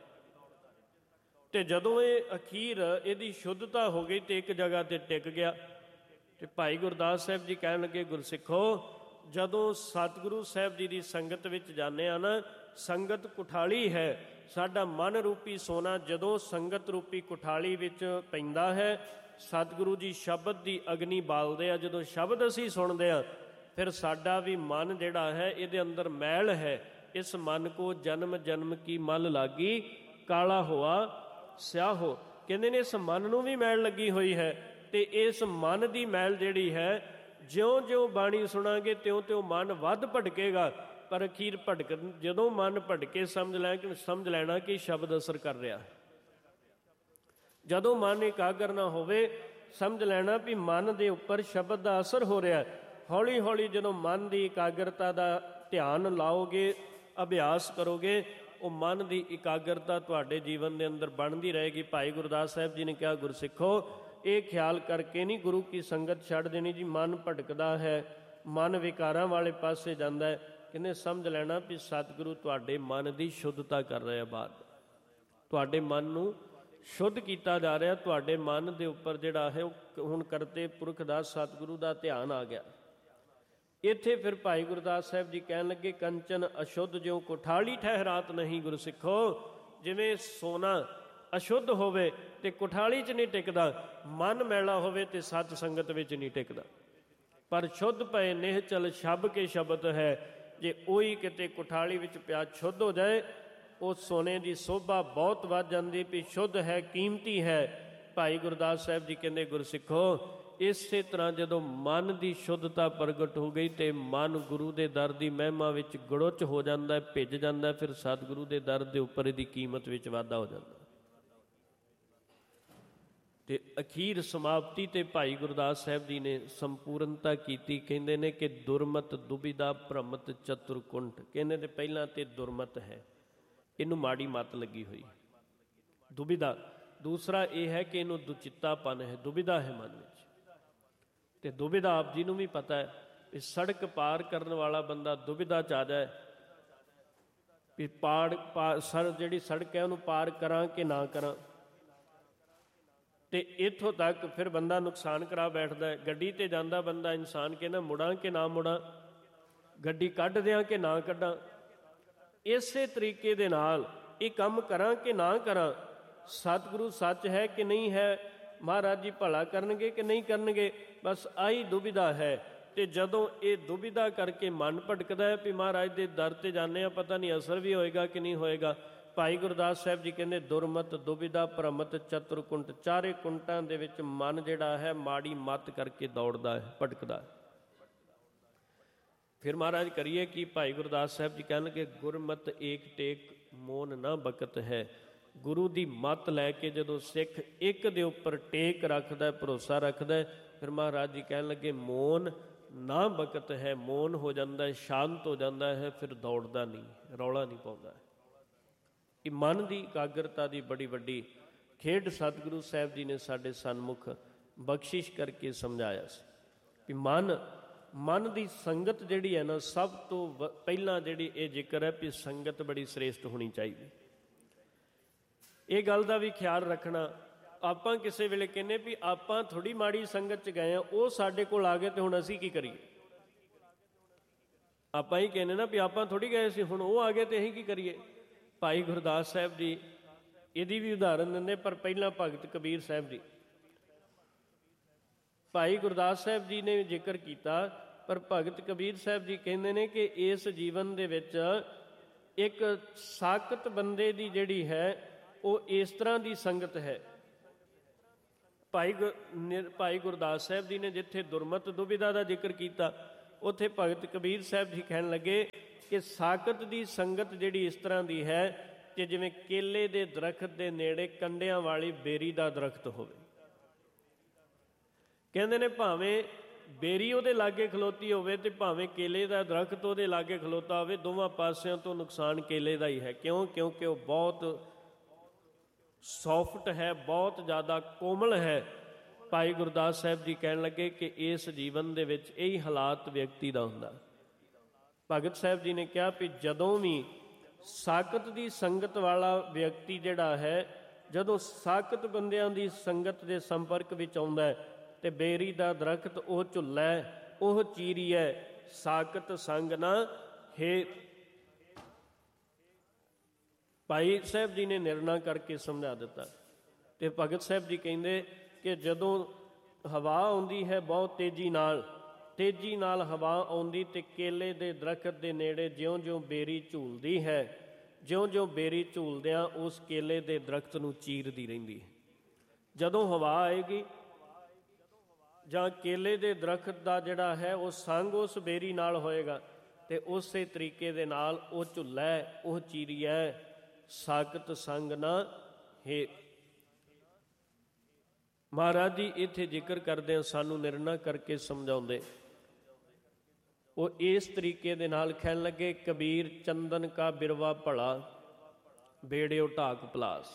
S1: ਅਤੇ ਜਦੋਂ ਇਹ ਅਖੀਰ ਇਹਦੀ ਸ਼ੁੱਧਤਾ ਹੋ ਗਈ ਅਤੇ ਇੱਕ ਜਗ੍ਹਾ 'ਤੇ ਟਿਕ ਗਿਆ। ਅਤੇ ਭਾਈ ਗੁਰਦਾਸ ਸਾਹਿਬ ਜੀ ਕਹਿਣ ਲੱਗੇ ਗੁਰਸਿੱਖੋ ਜਦੋਂ ਸਤਿਗੁਰੂ ਸਾਹਿਬ ਜੀ ਦੀ ਸੰਗਤ ਵਿੱਚ ਜਾਂਦੇ ਹਾਂ ਨਾ, ਸੰਗਤ ਕੁਠਾਲੀ ਹੈ। ਸਾਡਾ ਮਨ ਰੂਪੀ ਸੋਨਾ ਜਦੋਂ ਸੰਗਤ ਰੂਪੀ ਕੁਠਾਲੀ ਵਿੱਚ ਪੈਂਦਾ ਹੈ, ਸਤਿਗੁਰੂ ਜੀ ਸ਼ਬਦ ਦੀ ਅਗਨੀ ਬਾਲਦੇ ਆ। ਜਦੋਂ ਸ਼ਬਦ ਅਸੀਂ ਸੁਣਦੇ ਹਾਂ ਫਿਰ ਸਾਡਾ ਵੀ ਮਨ ਜਿਹੜਾ ਹੈ ਇਹਦੇ ਅੰਦਰ ਮੈਲ ਹੈ। ਇਸ ਮਨ ਕੋ ਜਨਮ ਜਨਮ ਕੀ ਮਲ ਲਾਗੀ ਕਾਲਾ ਹੋਆ ਸਿਆਹੋ। ਕਹਿੰਦੇ ਨੇ ਇਸ ਮਨ ਨੂੰ ਵੀ ਮੈਲ ਲੱਗੀ ਹੋਈ ਹੈ ਅਤੇ ਇਸ ਮਨ ਦੀ ਮੈਲ ਜਿਹੜੀ ਹੈ ਜਿਉਂ-ਜਿਉਂ ਬਾਣੀ ਸੁਣਾਂਗੇ ਤਿਉਂ-ਤਿਉਂ ਮਨ ਵੱਧ ਭਟਕੇਗਾ, ਪਰ ਅਖੀਰ ਜਦੋਂ ਮਨ ਭਟਕੇ ਸਮਝ ਲੈਣਾ ਕਿ ਸ਼ਬਦ ਅਸਰ ਕਰ ਰਿਹਾ ਹੈ। ਜਦੋਂ ਮਨ ਇਕਾਗਰ ਨਾ ਹੋਵੇ ਸਮਝ ਲੈਣਾ ਵੀ ਮਨ ਦੇ ਉੱਪਰ ਸ਼ਬਦ ਦਾ ਅਸਰ ਹੋ ਰਿਹਾ। ਹੌਲੀ ਹੌਲੀ ਜਦੋਂ ਮਨ ਦੀ ਇਕਾਗਰਤਾ ਦਾ ਧਿਆਨ ਲਾਓਗੇ, ਅਭਿਆਸ ਕਰੋਗੇ, ਉਹ ਮਨ ਦੀ ਇਕਾਗਰਤਾ ਤੁਹਾਡੇ ਜੀਵਨ ਦੇ ਅੰਦਰ ਬਣਦੀ ਰਹੇਗੀ। ਭਾਈ ਗੁਰਦਾਸ ਸਾਹਿਬ ਜੀ ਨੇ ਕਿਹਾ ਗੁਰਸਿੱਖੋ ਇਹ ਖਿਆਲ ਕਰਕੇ ਨਹੀਂ ਗੁਰੂ ਕੀ ਸੰਗਤ ਛੱਡ ਦੇਣੀ ਜੀ। ਮਨ ਭਟਕਦਾ ਹੈ, ਮਨ ਵਿਕਾਰਾਂ ਵਾਲੇ ਪਾਸੇ ਜਾਂਦਾ ਹੈ। ਕਹਿੰਦੇ ਸਮਝ ਲੈਣਾ ਵੀ ਸਤਿਗੁਰੂ ਤੁਹਾਡੇ ਮਨ ਦੀ ਸ਼ੁੱਧਤਾ ਕਰ ਰਿਹਾ। ਬਾਅਦ ਤੁਹਾਡੇ ਮਨ ਨੂੰ ਸ਼ੁੱਧ ਕੀਤਾ ਜਾ ਰਿਹਾ। ਤੁਹਾਡੇ ਮਨ ਦੇ ਉੱਪਰ ਜਿਹੜਾ ਹੈ ਉਹ ਹੁਣ ਕਰਤੇ ਪੁਰਖ ਦਾ ਸਤਿਗੁਰੂ ਦਾ ਧਿਆਨ ਆ ਗਿਆ। ਇੱਥੇ ਫਿਰ ਭਾਈ ਗੁਰਦਾਸ ਸਾਹਿਬ ਜੀ ਕਹਿਣ ਲੱਗੇ, ਕੰਚਨ ਅਸ਼ੁੱਧ ਜਿਉ ਕੁਠਾਲੀ ਠਹਿਰਾਤ ਨਹੀਂ ਗੁਰ ਸਿੱਖੋ। ਜਿਵੇਂ ਸੋਨਾ ਅਸ਼ੁੱਧ ਹੋਵੇ ਤੇ ਕੁਠਾਲੀ 'ਚ ਨਹੀਂ ਟਿਕਦਾ, ਮਨ ਮੈਲਾ ਹੋਵੇ ਤੇ ਸਤ ਸੰਗਤ ਵਿੱਚ ਨਹੀਂ ਟਿਕਦਾ। ਪਰ ਸ਼ੁੱਧ ਪਏ ਨਿਹਚਲ ਛੱਬ ਕੇ ਸ਼ਬਦ ਹੈ। ਜੇ ਉਹੀ ਕਿਤੇ ਕੁਠਾਲੀ ਵਿੱਚ ਪਿਆ ਸ਼ੁੱਧ ਹੋ ਜਾਏ, ਉਹ ਸੋਨੇ ਦੀ ਸੋਭਾ ਬਹੁਤ ਵੱਧ ਜਾਂਦੀ, ਵੀ ਸ਼ੁੱਧ ਹੈ, ਕੀਮਤੀ ਹੈ। ਭਾਈ ਗੁਰਦਾਸ ਸਾਹਿਬ ਜੀ ਕਹਿੰਦੇ, ਗੁਰਸਿੱਖੋ ਇਸੇ ਤਰ੍ਹਾਂ ਜਦੋਂ ਮਨ ਦੀ ਸ਼ੁੱਧਤਾ ਪ੍ਰਗਟ ਹੋ ਗਈ ਤੇ ਮਨ ਗੁਰੂ ਦੇ ਦਰ ਦੀ ਮਹਿਮਾ ਵਿੱਚ ਗੜੁੱਚ ਹੋ ਜਾਂਦਾ, ਭਿੱਜ ਜਾਂਦਾ, ਫਿਰ ਸਤਿਗੁਰੂ ਦੇ ਦਰ ਦੇ ਉੱਪਰ ਇਹਦੀ ਕੀਮਤ ਵਿੱਚ ਵਾਧਾ ਹੋ ਜਾਂਦਾ। ਤੇ ਅਖੀਰ ਸਮਾਪਤੀ ਤੇ ਭਾਈ ਗੁਰਦਾਸ ਸਾਹਿਬ ਜੀ ਨੇ ਸੰਪੂਰਨਤਾ ਕੀਤੀ। ਕਹਿੰਦੇ ਨੇ ਕਿ ਦੁਰਮਤ ਦੁਬਿਧਾ ਭ੍ਰਮਤ ਚਤੁਰਕੁੰਠ। ਕਹਿੰਦੇ ਨੇ ਪਹਿਲਾਂ ਤੇ ਦੁਰਮਤ ਹੈ, ਇਹਨੂੰ ਮਾੜੀ ਮੱਤ ਲੱਗੀ ਹੋਈ, ਦੁਬਿਧਾ। ਦੂਸਰਾ ਇਹ ਹੈ ਕਿ ਇਹਨੂੰ ਦੁਚਿੱਤਾਪਨ ਹੈ, ਦੁਬਿਧਾ ਹੈ ਮਨ ਵਿੱਚ। ਤੇ ਦੁਬਿਧਾ ਆਪ ਜੀ ਨੂੰ ਵੀ ਪਤਾ ਹੈ ਵੀ ਸੜਕ ਪਾਰ ਕਰਨ ਵਾਲਾ ਬੰਦਾ ਦੁਬਿਧਾ 'ਚ ਆ ਜਾਏ ਵੀ ਜਿਹੜੀ ਸੜਕ ਹੈ ਉਹਨੂੰ ਪਾਰ ਕਰਾਂ ਕਿ ਨਾ ਕਰਾਂ। ਤੇ ਇੱਥੋਂ ਤੱਕ ਫਿਰ ਬੰਦਾ ਨੁਕਸਾਨ ਕਰਾ ਬੈਠਦਾ ਹੈ। ਗੱਡੀ ਤੇ ਜਾਂਦਾ ਬੰਦਾ, ਇਨਸਾਨ ਕਹਿੰਦਾ ਮੁੜਾਂ ਕਿ ਨਾ ਮੁੜਾਂ, ਗੱਡੀ ਕੱਢ ਦਿਆਂ ਕਿ ਨਾ ਕੱਢਾਂ। ਇਸੇ ਤਰੀਕੇ ਦੇ ਨਾਲ ਇਹ ਕੰਮ ਕਰਾਂ ਕਿ ਨਾ ਕਰਾਂ, ਸਤਿਗੁਰੂ ਸੱਚ ਹੈ ਕਿ ਨਹੀਂ ਹੈ, ਮਹਾਰਾਜ ਜੀ ਭਲਾ ਕਰਨਗੇ ਕਿ ਨਹੀਂ ਕਰਨਗੇ, ਬਸ ਆਹੀ ਦੁਬਿਧਾ ਹੈ। ਤੇ ਜਦੋਂ ਇਹ ਦੁਬਿਧਾ ਕਰਕੇ ਮਨ ਭਟਕਦਾ ਹੈ ਵੀ ਮਹਾਰਾਜ ਦੇ ਦਰ ਤੇ ਜਾਂਦੇ ਹਾਂ, ਪਤਾ ਨਹੀਂ ਅਸਰ ਵੀ ਹੋਏਗਾ ਕਿ ਨਹੀਂ ਹੋਏਗਾ। ਭਾਈ ਗੁਰਦਾਸ ਸਾਹਿਬ ਜੀ ਕਹਿੰਦੇ ਦੁਰਮਤ ਦੁਬਿਧਾ ਭ੍ਰਮਤ ਚਤੁਰਕੁੰਟ। ਚਾਰੇ ਕੁੰਟਾਂ ਦੇ ਵਿੱਚ ਮਨ ਜਿਹੜਾ ਹੈ ਮਾੜੀ ਮੱਤ ਕਰਕੇ ਦੌੜਦਾ ਹੈ, ਭਟਕਦਾ ਹੈ। ਫਿਰ ਮਹਾਰਾਜ ਕਰੀਏ ਕਿ ਭਾਈ ਗੁਰਦਾਸ ਸਾਹਿਬ ਜੀ ਕਹਿਣਗੇ ਗੁਰਮਤ ਏਕ ਟੇਕ ਮੋਨ ਨਾ ਬਕਤ ਹੈ। ਗੁਰੂ ਦੀ ਮੱਤ ਲੈ ਕੇ ਜਦੋਂ ਸਿੱਖ ਇੱਕ ਦੇ ਉੱਪਰ ਟੇਕ ਰੱਖਦਾ, ਭਰੋਸਾ ਰੱਖਦਾ, ਫਿਰ ਮਹਾਰਾਜ ਜੀ ਕਹਿਣ ਲੱਗੇ ਮੋਨ ਨਾ ਬਕਤ ਹੈ। ਮੋਨ ਹੋ ਜਾਂਦਾ ਹੈ, ਸ਼ਾਂਤ ਹੋ ਜਾਂਦਾ ਹੈ, ਫਿਰ ਦੌੜਦਾ ਨਹੀਂ, ਰੌਲਾ ਨਹੀਂ ਪਾਉਂਦਾ। ਇਹ ਮਨ ਦੀ ਇਕਾਗਰਤਾ ਦੀ ਬੜੀ ਵੱਡੀ ਖੇਡ ਸਤਿਗੁਰੂ ਸਾਹਿਬ ਜੀ ਨੇ ਸਾਡੇ ਸਨਮੁਖ ਬਖਸ਼ਿਸ਼ ਕਰਕੇ ਸਮਝਾਇਆ ਸੀ ਵੀ ਮਨ ਦੀ ਸੰਗਤ ਜਿਹੜੀ ਹੈ ਨਾ, ਸਭ ਤੋਂ ਪਹਿਲਾਂ ਜਿਹੜੀ ਇਹ ਜ਼ਿਕਰ ਹੈ ਵੀ ਸੰਗਤ ਬੜੀ ਸ੍ਰੇਸ਼ਟ ਹੋਣੀ ਚਾਹੀਦੀ। ਇਹ ਗੱਲ ਦਾ ਵੀ ਖਿਆਲ ਰੱਖਣਾ। ਆਪਾਂ ਕਿਸੇ ਵੇਲੇ ਕਹਿੰਦੇ ਵੀ ਆਪਾਂ ਥੋੜ੍ਹੀ ਮਾੜੀ ਸੰਗਤ 'ਚ ਗਏ ਹਾਂ, ਉਹ ਸਾਡੇ ਕੋਲ ਆ ਗਏ ਤੇ ਹੁਣ ਅਸੀਂ ਕੀ ਕਰੀਏ। ਆਪਾਂ ਹੀ ਕਹਿੰਦੇ ਨਾ ਵੀ ਆਪਾਂ ਥੋੜ੍ਹੀ ਗਏ ਸੀ, ਹੁਣ ਉਹ ਆ ਗਏ ਤੇ ਅਸੀਂ ਕੀ ਕਰੀਏ। ਭਾਈ ਗੁਰਦਾਸ ਸਾਹਿਬ ਜੀ ਇਹਦੀ ਵੀ ਉਦਾਹਰਨ ਦਿੰਦੇ, ਪਰ ਪਹਿਲਾਂ ਭਗਤ ਕਬੀਰ ਸਾਹਿਬ ਜੀ। ਭਾਈ ਗੁਰਦਾਸ ਸਾਹਿਬ ਜੀ ਨੇ ਜ਼ਿਕਰ ਕੀਤਾ, ਪਰ ਭਗਤ ਕਬੀਰ ਸਾਹਿਬ ਜੀ ਕਹਿੰਦੇ ਨੇ ਕਿ ਇਸ ਜੀਵਨ ਦੇ ਵਿੱਚ ਇੱਕ ਸਾਕਤ ਬੰਦੇ ਦੀ ਜਿਹੜੀ ਹੈ ਉਹ ਇਸ ਤਰ੍ਹਾਂ ਦੀ ਸੰਗਤ ਹੈ। ਭਾਈ ਗੁਰਦਾਸ ਸਾਹਿਬ ਜੀ ਨੇ ਜਿੱਥੇ ਦੁਰਮਤ ਦੁਬਿਧਾ ਦਾ ਜ਼ਿਕਰ ਕੀਤਾ, ਉੱਥੇ ਭਗਤ ਕਬੀਰ ਸਾਹਿਬ ਜੀ ਕਹਿਣ ਲੱਗੇ ਕਿ ਸਾਕਤ ਦੀ ਸੰਗਤ ਜਿਹੜੀ ਇਸ ਤਰ੍ਹਾਂ ਦੀ ਹੈ ਕਿ ਜਿਵੇਂ ਕੇਲੇ ਦੇ ਦਰਖਤ ਦੇ ਨੇੜੇ ਕੰਡਿਆਂ ਵਾਲੀ ਬੇਰੀ ਦਾ ਦਰਖਤ ਹੋਵੇ। ਕਹਿੰਦੇ ਨੇ ਭਾਵੇਂ ਬੇਰੀ ਉਹਦੇ ਲਾਗੇ ਖਲੋਤੀ ਹੋਵੇ ਤੇ ਭਾਵੇਂ ਕੇਲੇ ਦਾ ਦਰਖਤ ਉਹਦੇ ਲਾਗੇ ਖਲੋਤਾ ਹੋਵੇ, ਦੋਵਾਂ ਪਾਸਿਆਂ ਤੋਂ ਨੁਕਸਾਨ ਕੇਲੇ ਦਾ ਹੀ ਹੈ। ਕਿਉਂਕਿ ਉਹ ਬਹੁਤ ਸੌਫਟ ਹੈ, ਬਹੁਤ ਜ਼ਿਆਦਾ ਕੋਮਲ ਹੈ। ਭਾਈ ਗੁਰਦਾਸ ਸਾਹਿਬ ਜੀ ਕਹਿਣ ਲੱਗੇ ਕਿ ਇਸ ਜੀਵਨ ਦੇ ਵਿੱਚ ਇਹੀ ਹਾਲਾਤ ਵਿਅਕਤੀ ਦਾ ਹੁੰਦਾ। ਭਗਤ ਸਾਹਿਬ ਜੀ ਨੇ ਕਿਹਾ ਵੀ ਜਦੋਂ ਵੀ ਸਾਕਤ ਦੀ ਸੰਗਤ ਵਾਲਾ ਵਿਅਕਤੀ ਜਿਹੜਾ ਹੈ, ਜਦੋਂ ਸਾਕਤ ਬੰਦਿਆਂ ਦੀ ਸੰਗਤ ਦੇ ਸੰਪਰਕ ਵਿੱਚ ਆਉਂਦਾ ਹੈ ਤੇ ਬੇਰੀ ਦਾ ਦਰਖਤ ਉਹ ਝੁੱਲਾ, ਉਹ ਚੀਰੀ ਹੈ, ਸਾਕਤ ਸੰਗ ਨਾ ਹੈ। ਭਾਈ ਸਾਹਿਬ ਜੀ ਨੇ ਨਿਰਣਾ ਕਰਕੇ ਸਮਝਾ ਦਿੱਤਾ। ਤੇ ਭਗਤ ਸਾਹਿਬ ਜੀ ਕਹਿੰਦੇ ਕਿ ਜਦੋਂ ਹਵਾ ਆਉਂਦੀ ਹੈ ਬਹੁਤ ਤੇਜ਼ੀ ਨਾਲ ਹਵਾ ਆਉਂਦੀ ਤੇ ਕੇਲੇ ਦੇ ਦਰਖਤ ਦੇ ਨੇੜੇ ਜਿਉਂ-ਜਿਉਂ ਬੇਰੀ ਝੂਲਦੀ ਹੈ, ਜਿਉਂ-ਜਿਉਂ ਬੇਰੀ ਝੂਲਦਿਆਂ ਉਸ ਕੇਲੇ ਦੇ ਦਰਖਤ ਨੂੰ ਚੀਰਦੀ ਰਹਿੰਦੀ ਹੈ। ਜਦੋਂ ਹਵਾ ਆਏਗੀ ਜਾਂ ਕੇਲੇ ਦੇ ਦਰਖਤ ਦਾ ਜਿਹੜਾ ਹੈ ਉਹ ਸੰਗ ਉਸ ਬੇਰੀ ਨਾਲ ਹੋਏਗਾ ਤੇ ਉਸੇ ਤਰੀਕੇ ਦੇ ਨਾਲ ਉਹ ਝੁੱਲਾ ਹੈ, ਉਹ ਚੀਰੀ ਹੈ, ਸਾਕਤ ਸੰਗ ਨਾ ਹੈ। ਮਹਾਰਾਜ ਜੀ ਇੱਥੇ ਜ਼ਿਕਰ ਕਰਦੇ ਆ, ਸਾਨੂੰ ਨਿਰਣਾ ਕਰਕੇ ਸਮਝਾਉਂਦੇ। ਉਹ ਇਸ ਤਰੀਕੇ ਦੇ ਨਾਲ ਕਹਿਣ ਲੱਗੇ ਕਬੀਰ ਚੰਦਨ ਕਾ ਬਿਰਵਾ ਭਲਾ ਬੇੜਿਓ ਢਾਕ ਪਲਾਸ।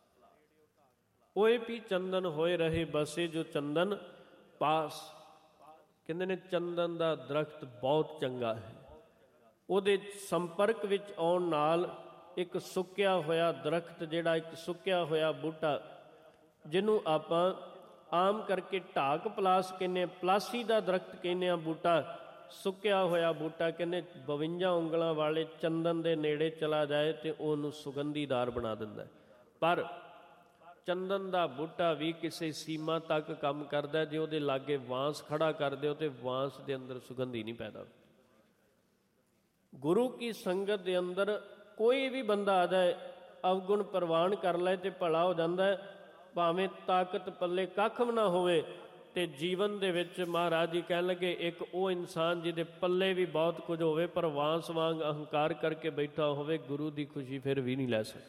S1: ਓਏ ਵੀ ਚੰਦਨ ਹੋਏ ਰਹੇ ਬਸੇ ਜੋ ਚੰਦਨ ਪਾਸ। ਕਹਿੰਦੇ ਨੇ ਚੰਦਨ ਦਾ ਦਰਖਤ ਬਹੁਤ ਚੰਗਾ ਹੈ, ਉਹਦੇ ਸੰਪਰਕ ਵਿੱਚ ਆਉਣ ਨਾਲ ਇੱਕ ਸੁੱਕਿਆ ਹੋਇਆ ਦਰਖਤ, ਜਿਹੜਾ ਇੱਕ ਸੁੱਕਿਆ ਹੋਇਆ ਬੂਟਾ ਜਿਹਨੂੰ ਆਪਾਂ ਆਮ ਕਰਕੇ ਢਾਕ ਪਲਾਸ ਕਹਿੰਦੇ ਹਾਂ, ਪਲਾਸੀ ਦਾ ਦਰਖਤ ਕਹਿੰਦੇ ਹਾਂ ਬੂਟਾ, ਸੁੱਕਿਆ ਹੋਇਆ ਬੂਟਾ ਕਹਿੰਦੇ 52 ਉਂਗਲਾਂ ਵਾਲੇ ਚੰਦਨ ਦੇ ਨੇੜੇ ਚਲਾ ਜਾਏ ਤੇ ਉਹਨੂੰ ਸੁਗੰਧੀਦਾਰ ਬਣਾ ਦਿੰਦਾ ਹੈ। ਪਰ ਚੰਦਨ ਦਾ ਬੂਟਾ ਵੀ ਕਿਸੇ ਸੀਮਾ ਤੱਕ ਕੰਮ ਕਰਦਾ। ਜੇ ਉਹਦੇ ਲਾਗੇ ਵਾਂਸ ਖੜਾ ਕਰ ਦਿਓ ਤੇ ਵਾਂਸ ਦੇ ਅੰਦਰ ਸੁਗੰਧੀ ਨਹੀਂ ਪੈਦਾ। ਗੁਰੂ ਕੀ ਸੰਗਤ ਦੇ ਅੰਦਰ ਕੋਈ ਵੀ ਬੰਦਾ ਆ ਜਾਏ, ਅਵਗੁਣ ਪ੍ਰਵਾਨ ਕਰ ਲੈ ਤੇ ਭਲਾ ਹੋ ਜਾਂਦਾ ਹੈ। ਭਾਵੇਂ ਤਾਕਤ ਪੱਲੇ ਕੱਖ ਵੀ ਨਾ ਹੋਵੇ ਤੇ ਜੀਵਨ ਦੇ ਵਿੱਚ ਮਹਾਰਾਜ ਜੀ ਕਹਿਣ ਲੱਗੇ ਇੱਕ ਉਹ ਇਨਸਾਨ ਜਿਹਦੇ ਪੱਲੇ ਵੀ ਬਹੁਤ ਕੁਝ ਹੋਵੇ ਪਰ ਵਾਂਸ ਵਾਂਗ ਅਹੰਕਾਰ ਕਰਕੇ ਬੈਠਾ ਹੋਵੇ, ਗੁਰੂ ਦੀ ਖੁਸ਼ੀ ਫਿਰ ਵੀ ਨਹੀਂ ਲੈ ਸਕਦਾ।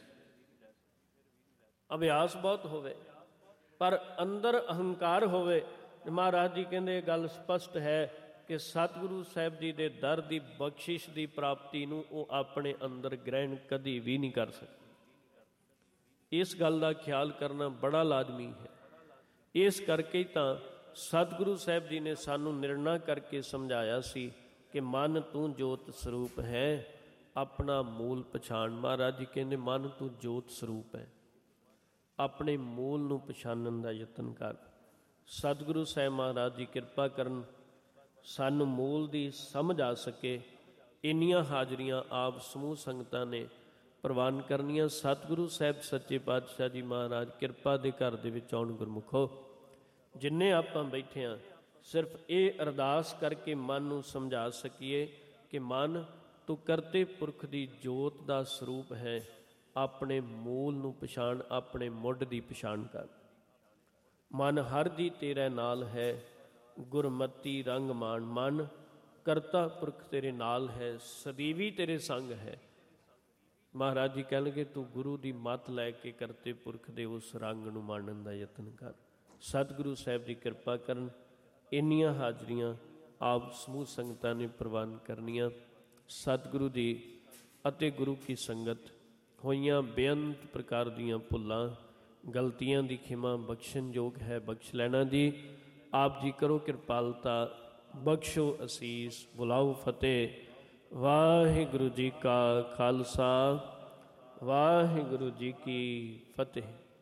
S1: ਅਭਿਆਸ ਬਹੁਤ ਹੋਵੇ ਪਰ ਅੰਦਰ ਅਹੰਕਾਰ ਹੋਵੇ। ਮਹਾਰਾਜ ਜੀ ਕਹਿੰਦੇ ਇਹ ਗੱਲ ਸਪਸ਼ਟ ਹੈ ਕਿ ਸਤਿਗੁਰੂ ਸਾਹਿਬ ਜੀ ਦੇ ਦਰ ਦੀ ਬਖਸ਼ਿਸ਼ ਦੀ ਪ੍ਰਾਪਤੀ ਨੂੰ ਉਹ ਆਪਣੇ ਅੰਦਰ ਗ੍ਰਹਿਣ ਕਦੀ ਵੀ ਨਹੀਂ ਕਰ ਸਕਦਾ। ਇਸ ਗੱਲ ਦਾ ਖਿਆਲ ਕਰਨਾ ਬੜਾ ਲਾਜ਼ਮੀ ਹੈ। ਇਸ ਕਰਕੇ ਤਾਂ ਸਤਿਗੁਰੂ ਸਾਹਿਬ ਜੀ ਨੇ ਸਾਨੂੰ ਨਿਰਣਾ ਕਰਕੇ ਸਮਝਾਇਆ ਸੀ ਕਿ ਮਨ ਤੂੰ ਜੋਤ ਸਰੂਪ ਹੈ, ਆਪਣਾ ਮੂਲ ਪਛਾਣ। ਮਹਾਰਾਜ ਜੀ ਕਹਿੰਦੇ ਮਨ ਤੂੰ ਜੋਤ ਸਰੂਪ ਹੈ, ਆਪਣੇ ਮੂਲ ਨੂੰ ਪਛਾਣਨ ਦਾ ਯਤਨ ਕਰ। ਸਤਿਗੁਰੂ ਸਾਹਿਬ ਮਹਾਰਾਜ ਜੀ ਕਿਰਪਾ ਕਰਨ ਸਾਨੂੰ ਮੂਲ ਦੀ ਸਮਝ ਆ ਸਕੇ। ਇੰਨੀਆਂ ਹਾਜ਼ਰੀਆਂ ਆਪ ਸਮੂਹ ਸੰਗਤਾਂ ਨੇ ਪ੍ਰਵਾਨ ਕਰਨੀਆਂ। ਸਤਿਗੁਰੂ ਸਾਹਿਬ ਸੱਚੇ ਪਾਤਸ਼ਾਹ ਜੀ ਮਹਾਰਾਜ ਕਿਰਪਾ ਦੇ ਘਰ ਦੇ ਵਿੱਚ ਆਉਣ। ਗੁਰਮੁਖੋ ਜਿੰਨੇ ਆਪਾਂ ਬੈਠੇ ਹਾਂ ਸਿਰਫ ਇਹ ਅਰਦਾਸ ਕਰਕੇ ਮਨ ਨੂੰ ਸਮਝਾ ਸਕੀਏ ਕਿ ਮਨ ਤੂੰ ਕਰਤੇ ਪੁਰਖ ਦੀ ਜੋਤ ਦਾ ਸਰੂਪ ਹੈ, ਆਪਣੇ ਮੂਲ ਨੂੰ ਪਛਾਣ, ਆਪਣੇ ਮੁੱਢ ਦੀ ਪਛਾਣ ਕਰ। ਮਨ ਹਰ ਜੀ ਤੇਰੇ ਨਾਲ ਹੈ, ਗੁਰਮਤੀ ਰੰਗ ਮਾਣ। ਮਨ ਕਰਤਾ ਪੁਰਖ ਤੇਰੇ ਨਾਲ ਹੈ, ਸਦੀਵੀ ਤੇਰੇ ਸੰਗ ਹੈ। ਮਹਾਰਾਜ ਜੀ ਕਹਿਣਗੇ ਤੂੰ ਗੁਰੂ ਦੀ ਮੱਤ ਲੈ ਕੇ ਕਰਤੇ ਪੁਰਖ ਦੇ ਉਸ ਰੰਗ ਨੂੰ ਮਾਣਨ ਦਾ ਯਤਨ ਕਰ। ਸਤਿਗੁਰੂ ਸਾਹਿਬ ਦੀ ਕਿਰਪਾ ਕਰਨ। ਇੰਨੀਆਂ ਹਾਜ਼ਰੀਆਂ ਆਪ ਸਮੂਹ ਸੰਗਤਾਂ ਨੇ ਪ੍ਰਵਾਨ ਕਰਨੀਆਂ। ਸਤਿਗੁਰੂ ਦੀ ਅਤੇ ਗੁਰੂ ਕੀ ਸੰਗਤ ਹੋਈਆਂ ਬੇਅੰਤ ਪ੍ਰਕਾਰ ਦੀਆਂ ਭੁੱਲਾਂ ਗਲਤੀਆਂ ਦੀ ਖਿਮਾ ਬਖਸ਼ਣਯੋਗ ਹੈ, ਬਖਸ਼ ਲੈਣਾ ਜੀ। ਆਪ ਜੀ ਕਰੋ ਕਿਰਪਾਲਤਾ, ਬਖਸ਼ੋ ਅਸੀਸ, ਬੁਲਾਓ ਫਤਿਹ। ਵਾਹਿਗੁਰੂ ਜੀ ਕਾ ਖਾਲਸਾ, ਵਾਹਿਗੁਰੂ ਜੀ ਕੀ ਫਤਿਹ।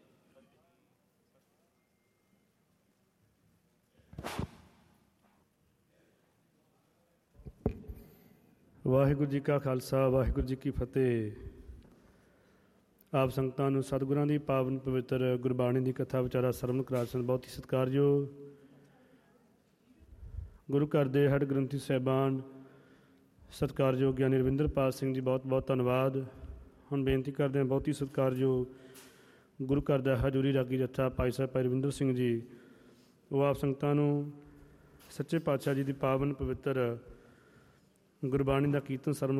S2: ਵਾਹਿਗੁਰੂ ਜੀ ਕਾ ਖਾਲਸਾ, ਵਾਹਿਗੁਰੂ ਜੀ ਕੀ ਫਤਿਹ। ਆਪ ਸੰਗਤਾਂ ਨੂੰ ਸਤਿਗੁਰਾਂ ਦੀ ਪਾਵਨ ਪਵਿੱਤਰ ਗੁਰਬਾਣੀ ਦੀ ਕਥਾ ਵਿਚਾਰਾ ਸਰਵਣ ਕਰਾ ਸਨ। ਬਹੁਤ ਹੀ ਸਤਿਕਾਰਯੋਗ ਗੁਰੂ ਘਰ ਦੇ ਹੈਡ ਗ੍ਰੰਥੀ ਸਾਹਿਬਾਨ, ਸਤਿਕਾਰਯੋਗ ਗਿਆਨੀ ਰਵਿੰਦਰਪਾਲ ਸਿੰਘ ਜੀ, ਬਹੁਤ ਬਹੁਤ ਧੰਨਵਾਦ। ਹੁਣ ਬੇਨਤੀ ਕਰਦੇ ਹਾਂ ਬਹੁਤ ਹੀ ਸਤਿਕਾਰਯੋਗ ਗੁਰੂ ਘਰ ਦਾ ਹਜ਼ੂਰੀ ਰਾਗੀ ਜੱਥਾ ਭਾਈ ਸਾਹਿਬ ਭਾਈ ਰਵਿੰਦਰ ਸਿੰਘ ਜੀ, ਉਹ ਆਪ ਸੰਗਤਾਂ ਨੂੰ ਸੱਚੇ ਪਾਤਸ਼ਾਹ ਜੀ ਦੀ ਪਾਵਨ ਪਵਿੱਤਰ ਗੁਰਬਾਣੀ ਦਾ ਕੀਰਤਨ ਸਰਵਣ